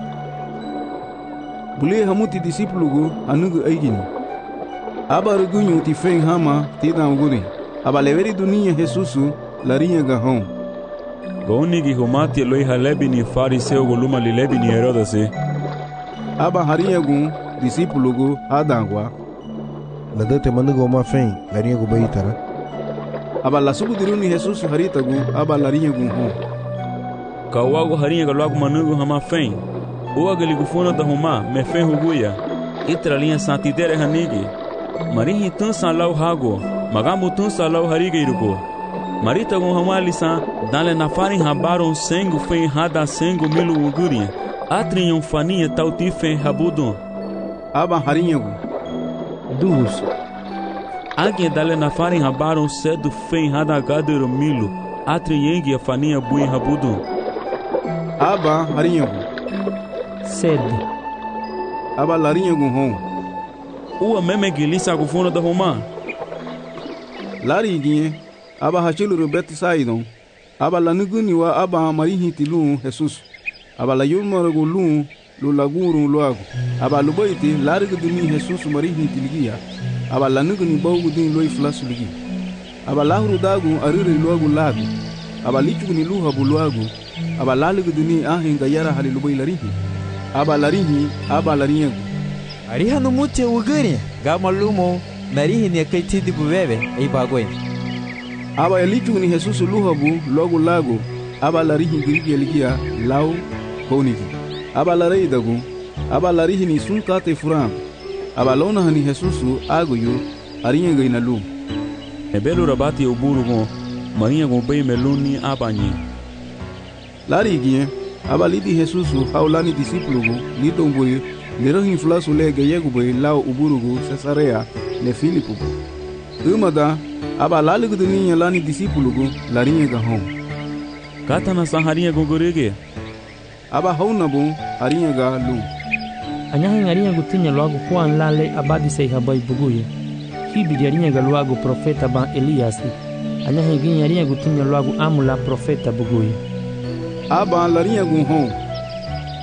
[SPEAKER 1] Buli hamuti disiplugu anugu aigini. Aba rugunyu ti feng hama tida uguni. Aba leveri dunia Jesusu larinha gahon.
[SPEAKER 3] Gaunigi humati loi halebi ni fariseu guluma lilebi ni Herodase.
[SPEAKER 1] Aba harinha gun disiplugu hadangwa.
[SPEAKER 13] La dete manugo ma fen larinha gu baitara.
[SPEAKER 1] Aba la sugu diruni Jesusu harita gu aba larinha gun hon.
[SPEAKER 3] Kawagu harinha galuagu manugo hama fen. Uwa galigufuna da huma me fen huguya. Itra linha santidere hanigi. Marihi tun san lau hago. Magamu tun san lau hariga irugo. Marita gun hama lisan dale na farin habaron sengu fen hada sengu milu uguria. Atri yon faninha tauti fen habudon.
[SPEAKER 1] Aba harinha gu.
[SPEAKER 2] Dus.
[SPEAKER 3] Alguém dali na farin habaron cedo fen hada gadero milo. Atri yengi a faninha bui habudon.
[SPEAKER 1] Aba harinha gu.
[SPEAKER 2] Cedo.
[SPEAKER 1] Aba larinha gu hon.
[SPEAKER 3] Ua meme gilisa gufuna da Roma.
[SPEAKER 1] Lari ginhe. Aba hachiluru beti saidon. Aba lanuguni wa aba marihi tilun Jesus. Aba la yumaragu lun lu lagurun luagu. Aba lubaiti larigu duni Jesus marihi tiligia. Aba lanuguni baugu duni loi flasu ligi. Aba lahuru dagu arire luagu lagu. Aba lichuguni luha buluagu. Aba laligu duni ahinga yara hali lubai larihi. Aba larihi aba larinyagu.
[SPEAKER 7] Ariha no muti uguri. Gama lumo narihi ni akaitidi bubebe ei bagoi.
[SPEAKER 1] Aba lichuguni Jesus luha bu luagu lagu. Aba larihi grigi ligia lau honigi. Aba larei dagu. Aba larihi ni sunkate furam. Aba lona hani Jesusu agoyu arinyaga inalu.
[SPEAKER 3] Ebelu rabati uburugo. Marinha gombei meluni abanyi.
[SPEAKER 1] Lari gie. Aba lidi Jesusu haulani disiplugu lidombui lirohin flasu lege yegubui lau uburugu Cesarea le Filipu. Umada aba laligu dunia lani disiplugu larinyaga hon.
[SPEAKER 3] Kata na saharinha gongorege.
[SPEAKER 1] Aba haunabu harinyaga lu.
[SPEAKER 2] Anyahin arinha gutinya logo Juan lale abadi sei habai buguye. Hibi arinha logo profeta ban Elias. Anyahin gin arinha gutinya logo amula profeta buguye.
[SPEAKER 1] Aba larinha gun hon.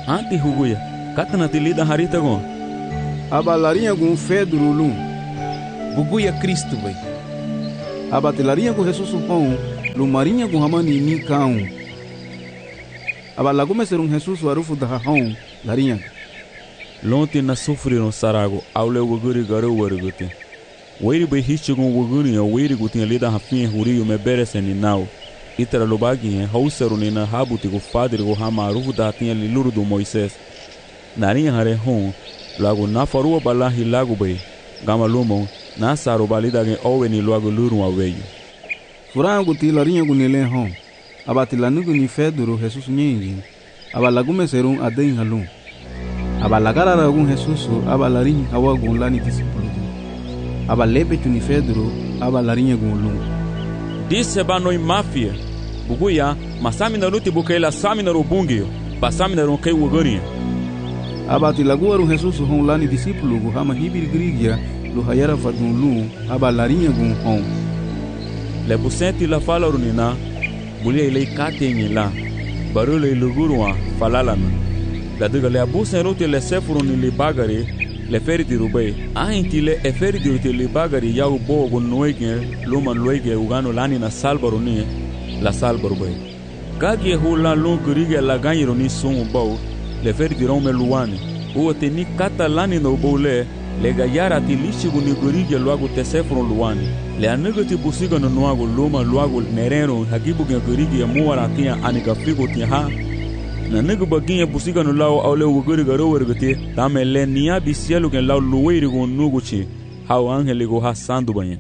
[SPEAKER 3] Anti huguya, katana tilida harita gon.
[SPEAKER 1] Aba larinha gun Pedro lum.
[SPEAKER 8] Buguya Cristo bay.
[SPEAKER 1] Aba larinha gun Jesus hon, lumarinha gun hamani ni kaun. Aba lagume ser Jesus warufu da hon, larinha.
[SPEAKER 3] Lonte na sofreram sarago, aule waguri garo warugute. Weiri bay hichigun waguri ya weiri gutin lida hafin huriyo me bereseni nau. Itara lubagi hausaru ni na habuti go fadri go hamarufu da tinha liluru do Moisés. Narinha hare hon, lago na farua balahi lago bay. Gama lumon, na saru balida gen owe ni lago luru aweyo.
[SPEAKER 1] Furango ti larinha gunile hon. Aba tilanugu ni Pedro Jesus nyingi. Aba lagume serum aden halum. Aba lagara ragun Jesus aba larinha hawa gun lani disipulu. Aba lepe tuni Pedro aba larinha gun lum.
[SPEAKER 3] Disse banoi mafia. Buguya, masami na luti bukaila sami na rubungio. Pasami na ronkei waguri.
[SPEAKER 1] Aba tilaguaru Jesus hon lani disipulu gu hama hibir grigia lo hayara fadun lum aba larinha gun hon.
[SPEAKER 3] Le busenti la fala runina. Bulia ilei katengi la. Barule ilugurua falalana. La diga le abusen rote le sefuruni li bagari le feriti rubai. Ainti le eferiti rote li bagari yau bogo noege luman loege ugano lani na salbaruni la salbarubai. Kagi hula lun kurige la ganyironi sungu bau le feriti rome luani. Uo teni kata lani no boule le gayara ti lishigu ni kurige luagu te sefurun luani. Le anegati busiga no nuago luma luago nereno hagibu gen kurige ya muara tia anika figo tia ha. Na negu baginha busiga no lau aule wuguri garo wergate dame le nia bisielu gen lau luweiri gon nuguchi hau angeli go hasando banha.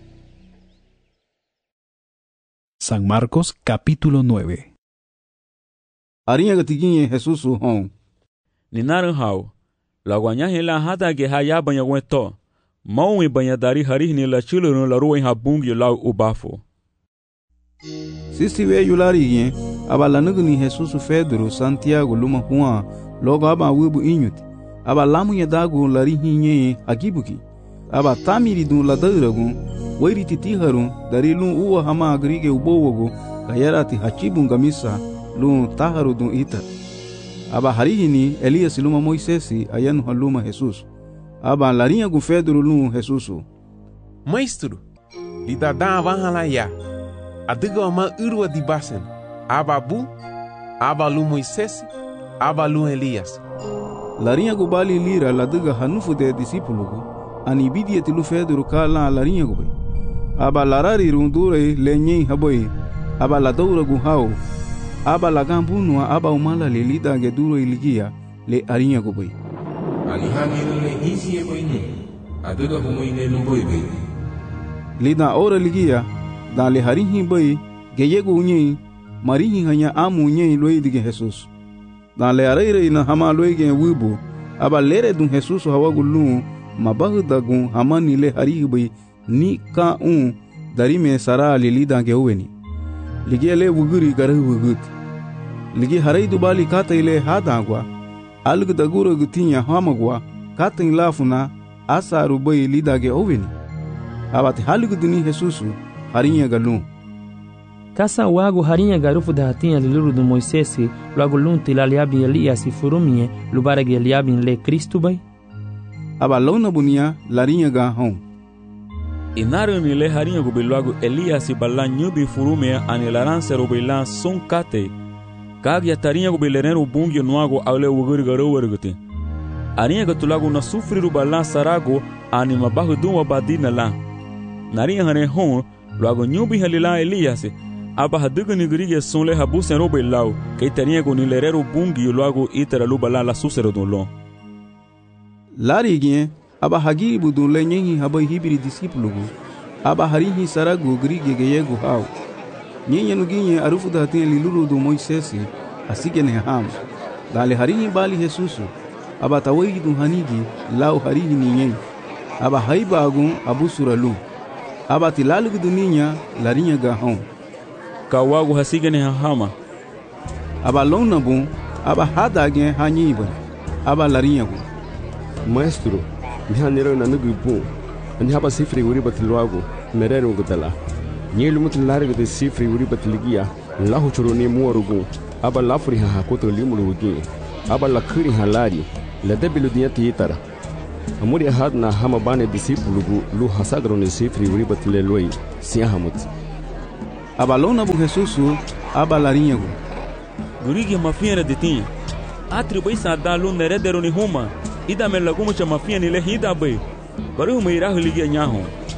[SPEAKER 6] San Marcos capítulo 9.
[SPEAKER 1] Arinha gatiguinha Jesus hon.
[SPEAKER 3] Ninaran hau la guanyahe la hata ge haya banha weto maui banha dari hari ni la chulo no la ruin habungi lau ubafo.
[SPEAKER 1] Sisi we yularinha aba lanugu ni Jesus Pedro Santiago luma Juan logo aba wibu inyuti aba lamu ya dagu larihinye agibuki aba tamiri dun la dairagun wairi titiharun dari lun uwa hama agrige ubowogo kayarati hachibun gamisa lun taharu dun ita aba harihini Elias luma Moisesi ayanu haluma Jesus aba larinha gu Pedro lun Jesus.
[SPEAKER 8] Maestro, lidada vahala ya adiga ma urwa di basen ababu abalu Moisés abalu Elias.
[SPEAKER 1] Larinha gu bali lira ladiga hanufu de disipulugu ani bidia tilu Pedro kala larinha gu bay aba larari rundure lenye haboy aba la daura gu hau aba la gambunwa aba umala le lida ge duro iligia le arinha gu bay
[SPEAKER 16] alihani le hisi e bayni adiga humoine lumboy bay
[SPEAKER 1] lida ora ligia dan le harihi bay geyegu unyi marihi hanya amu unyi loidige Jesus dan le areire na hama loige wibu aba lere dun Jesus hawagulu mabahuda gun hamani le harihi bay ni ka dari me sara le lida geweni lige le wuguri garu wugut lige harai dubali kata ile hadagwa alg daguro gutinya hamagwa katin lafuna asaru bay lida geweni abati haluguduni Jesus harinha galum.
[SPEAKER 2] Kasa wago harinha garufu da hatinha liluru do Moisés, logo lunti la liabin Elias e furumie, lubarag liabin le Cristo bay.
[SPEAKER 1] Aba lona bunia larinha ga hon.
[SPEAKER 3] Inaru ni le harinha go belogo Elias e balla nyubi furumie ani laranse ro belan son kate. Kag ya tarinha go belereno bungi noago aule wuguri garo wergute. Arinha go tulago na sufri ro balla sarago ani mabahu dum badina la. Narinha hane hon logo nyubi halila Elias aba hadugo ni gurige sonle habusen robe lau que tenia go ni lerero bungi logo itera lubala la susero don lo
[SPEAKER 1] larigien aba hagibu don lenyi haba hibiri discipulu aba harihi sarago gurige geyego hau nyenye nuginye arufu da tin liluru do Moisés asigene ham dale harihi bali Jesus aba tawayi don hanigi lau harihi ninyen aba haibagun abusuralu aba tilalugu dunia larinha ga hon
[SPEAKER 3] kawago hasigene hama
[SPEAKER 1] aba lona bun aba hadage hanyiba aba larinha gu
[SPEAKER 10] Maestro mi hanero na nugu bun ani haba sifri uri batluago merero gudala nyelu mutlargo de sifri uri batligia lahu churoni muorugu aba lafri ha koto limulu gi aba la khiri halari la debilu dia titara amuri had na hama bane disipulugu lu hasagro ne sifri uribat le loi sia hamut
[SPEAKER 1] aba lona bu Jesusu aba larinyagu
[SPEAKER 3] gurigi mafia de tinha atribai sada lu neredero ni huma ida me lagumo cha mafia ni le hida bai baru meira huligi nyaho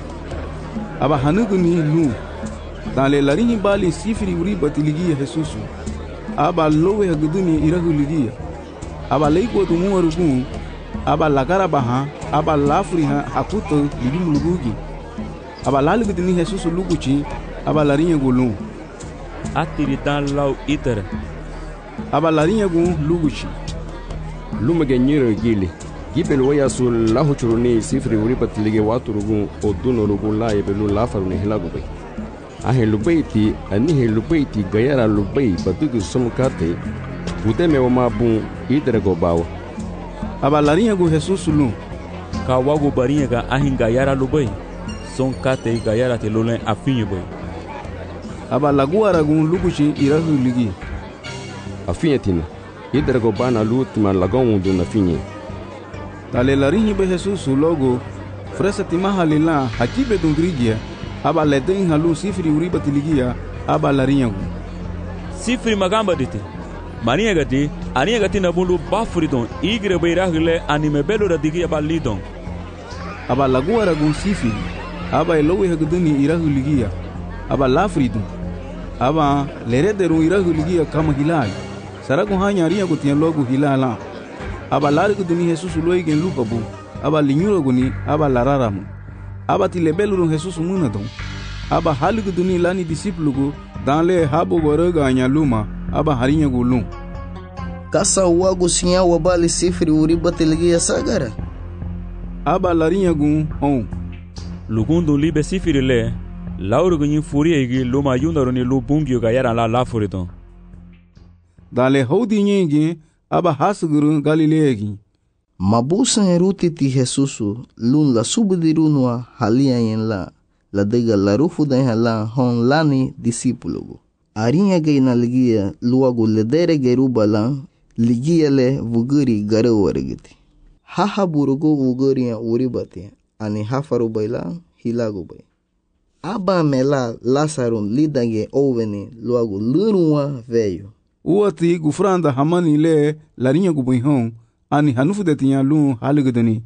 [SPEAKER 1] aba hanugu ni lu dale larinyi bali sifri uribat ligi Jesusu aba lowe haguduni irahuligi aba leiko tumuwarugu aba lagara baha aba lafri ha hakuto ligi mulugugi aba laluguduni Jesusu luguchi aba larinyagu lu
[SPEAKER 3] atiri dan lau itara
[SPEAKER 1] aba larinyagu luguchi
[SPEAKER 10] lumage nyiro gili gibel waya sul lahu churuni sifri uribat lige waturugu odunorugu la ebelu lafaruni hilagu bai ahe lubaiti anihe lubaiti gayara lubai badugu somkate budeme wamabu idrago bawa
[SPEAKER 1] aba larinyagu Jesusu lu
[SPEAKER 3] ka wagu barinyaga ahin gayara lubai somkate gayara te lulen afinyo bai
[SPEAKER 1] aba laguaragu luguchi irahu ligi
[SPEAKER 10] afinyatina idrago bana lutima lagondu na finye
[SPEAKER 1] dale larinyi be Jesusu logo fresa timahalila hakibe dungrigia aba leden halu sifri uribat ligia aba larinyagu
[SPEAKER 3] sifri magamba dite Maria gati ania gati na bulu bafuridon igre beirahile anime belo radigi aba lidon
[SPEAKER 1] aba laguara gun sifi aba elowe haguduni irahu ligia aba lafridon aba lerederu irahu ligia kama hilal saragu hanya ria gutian logo hilala aba lariguduni Jesusu loigen lupabu aba linyuro guni aba lararamu aba tilebelu Jesusu munadon aba haliguduni lani disiplugu danle habo goraga anyaluma aba harinya gulum
[SPEAKER 14] kasa wagu sinya wabali sifri uribat ligia sagara
[SPEAKER 1] aba larinha gun on
[SPEAKER 3] lugundo libe sifri le lauro gunyin furia igi luma yunaroni lu bungyo gayara la lafuriton
[SPEAKER 1] dale hodi nyingi aba hasguru galileegi
[SPEAKER 14] mabusan eruti ti Jesusu lun la subdirunwa halia yen la dega la rufu da hala hon lani disipulugu arinha gaina ligia luagu ledere gerubala ligia le vuguri gare wargiti haha burugu vuguri uribati ani hafaru baila hilagu bay aba mela lasarun lidage oveni luagu lurunwa veio
[SPEAKER 1] uati gufranda hamani le larinha gubihon ani hanufu de tinha lu haligudani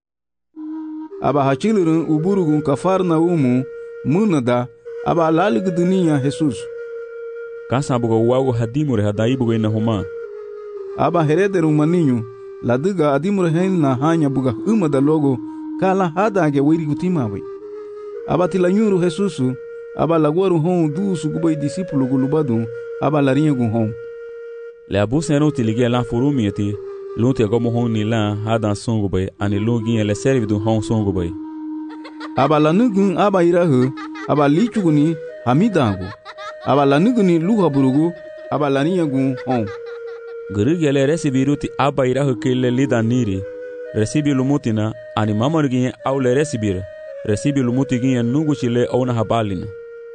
[SPEAKER 1] aba hachilurun uburugun kafarna umu munada aba laliguduniya Jesus
[SPEAKER 3] kasa buga wago hadimure hadai buga ina huma
[SPEAKER 1] aba herederu maninho ladiga adimure henna hanya buga umada logo kala hadage wiri gutima bai aba tilanyuru Jesus aba laguaru hon dusu gubai disipulu gulubadu aba larinha gun hon
[SPEAKER 3] le abusa era utilige la furumieti lunte como hon ni la hadan songo bai ani login ele serve do hon songo bai
[SPEAKER 1] aba lanugun aba irahu aba lichuguni hamidangu aba lanuguni luha burugu aba larinha gun hon
[SPEAKER 3] gurigele resibiruti aba irahu kele lidaniri resibi lumutina ani mamorgin aule resibire resibi lumutigin nugu chile ona habalina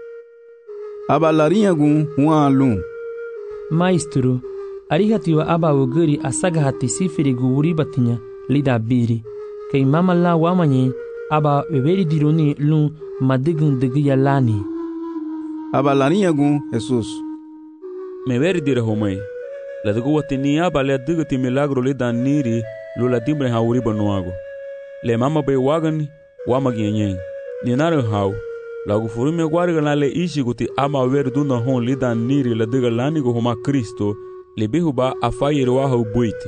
[SPEAKER 1] aba larinha gun hualum
[SPEAKER 2] maestro arihatiwa aba uguri asaga hati sifiri guuri batinya lida biri kay mama la wamanye aba weberi dironi lu madigun digiya lani
[SPEAKER 1] aba larinha gun Jesus
[SPEAKER 3] me veri dire homai la dugu watini aba le digati milagro lida niri lu la dimbre ha uri banuago le mama be wagan wamagenyen ni nare hau lagu furume guarga la le ishi guti ama ver duna hon lida niri la diga lani go homa Kristo le bihuba afayir wa hu buiti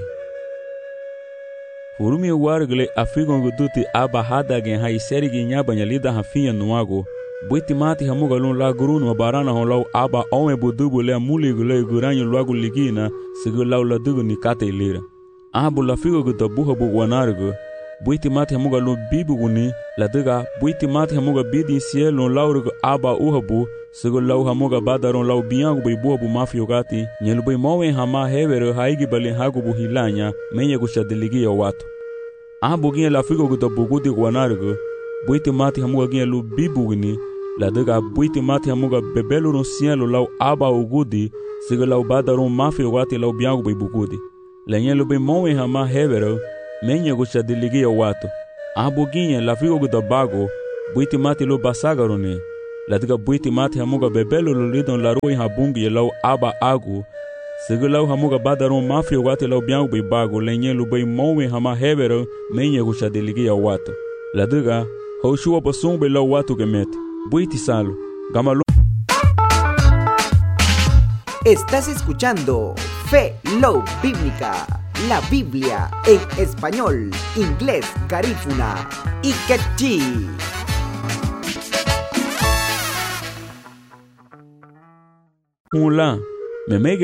[SPEAKER 3] furume guarga le afigon guduti aba hada gen ha iseri gen nyabanya lida hafiya nuago buiti mati hamuga lun la gurunu barana hon law aba onwe budubu le muli gule guranyo lagu ligina sigu law la dugu ni kate lira abu la figo guda buha bu wanargo buiti mati hamuga lun bibu guni la diga buiti mati hamuga bidi cielo laurgo aba uhabu sigu law hamuga badaron law biangu bu buha bu mafio gati nyelu bu mowe hama hevero haigi bali hagu bu hilanya menye gushadiligi watu abu gin la figo guda bugudi wanargo buiti mati hamuga gin lu bibu guni la diga buiti mati hamuga bebelu no cielo law aba ugudi sigu law badaron mafio gati law biangu bu bugudi lenye lube mowe hama hebero menye gucha diligia watu abuginye la figo gudabago buiti mati lo basagarone latiga buiti mati hamuga bebelo lo lidon la roi habungi lau aba agu sigilau hamuga badaron mafia wati lau biangu bibago lenye lube mowe hama hebero menye gucha diligia watu latiga hoshua posumbe lau watu gemete buiti salo gamalo.
[SPEAKER 17] Estás escuchando Fe Love Bíblica, la Biblia en español, inglés, garífuna y quechí.
[SPEAKER 3] Hola, me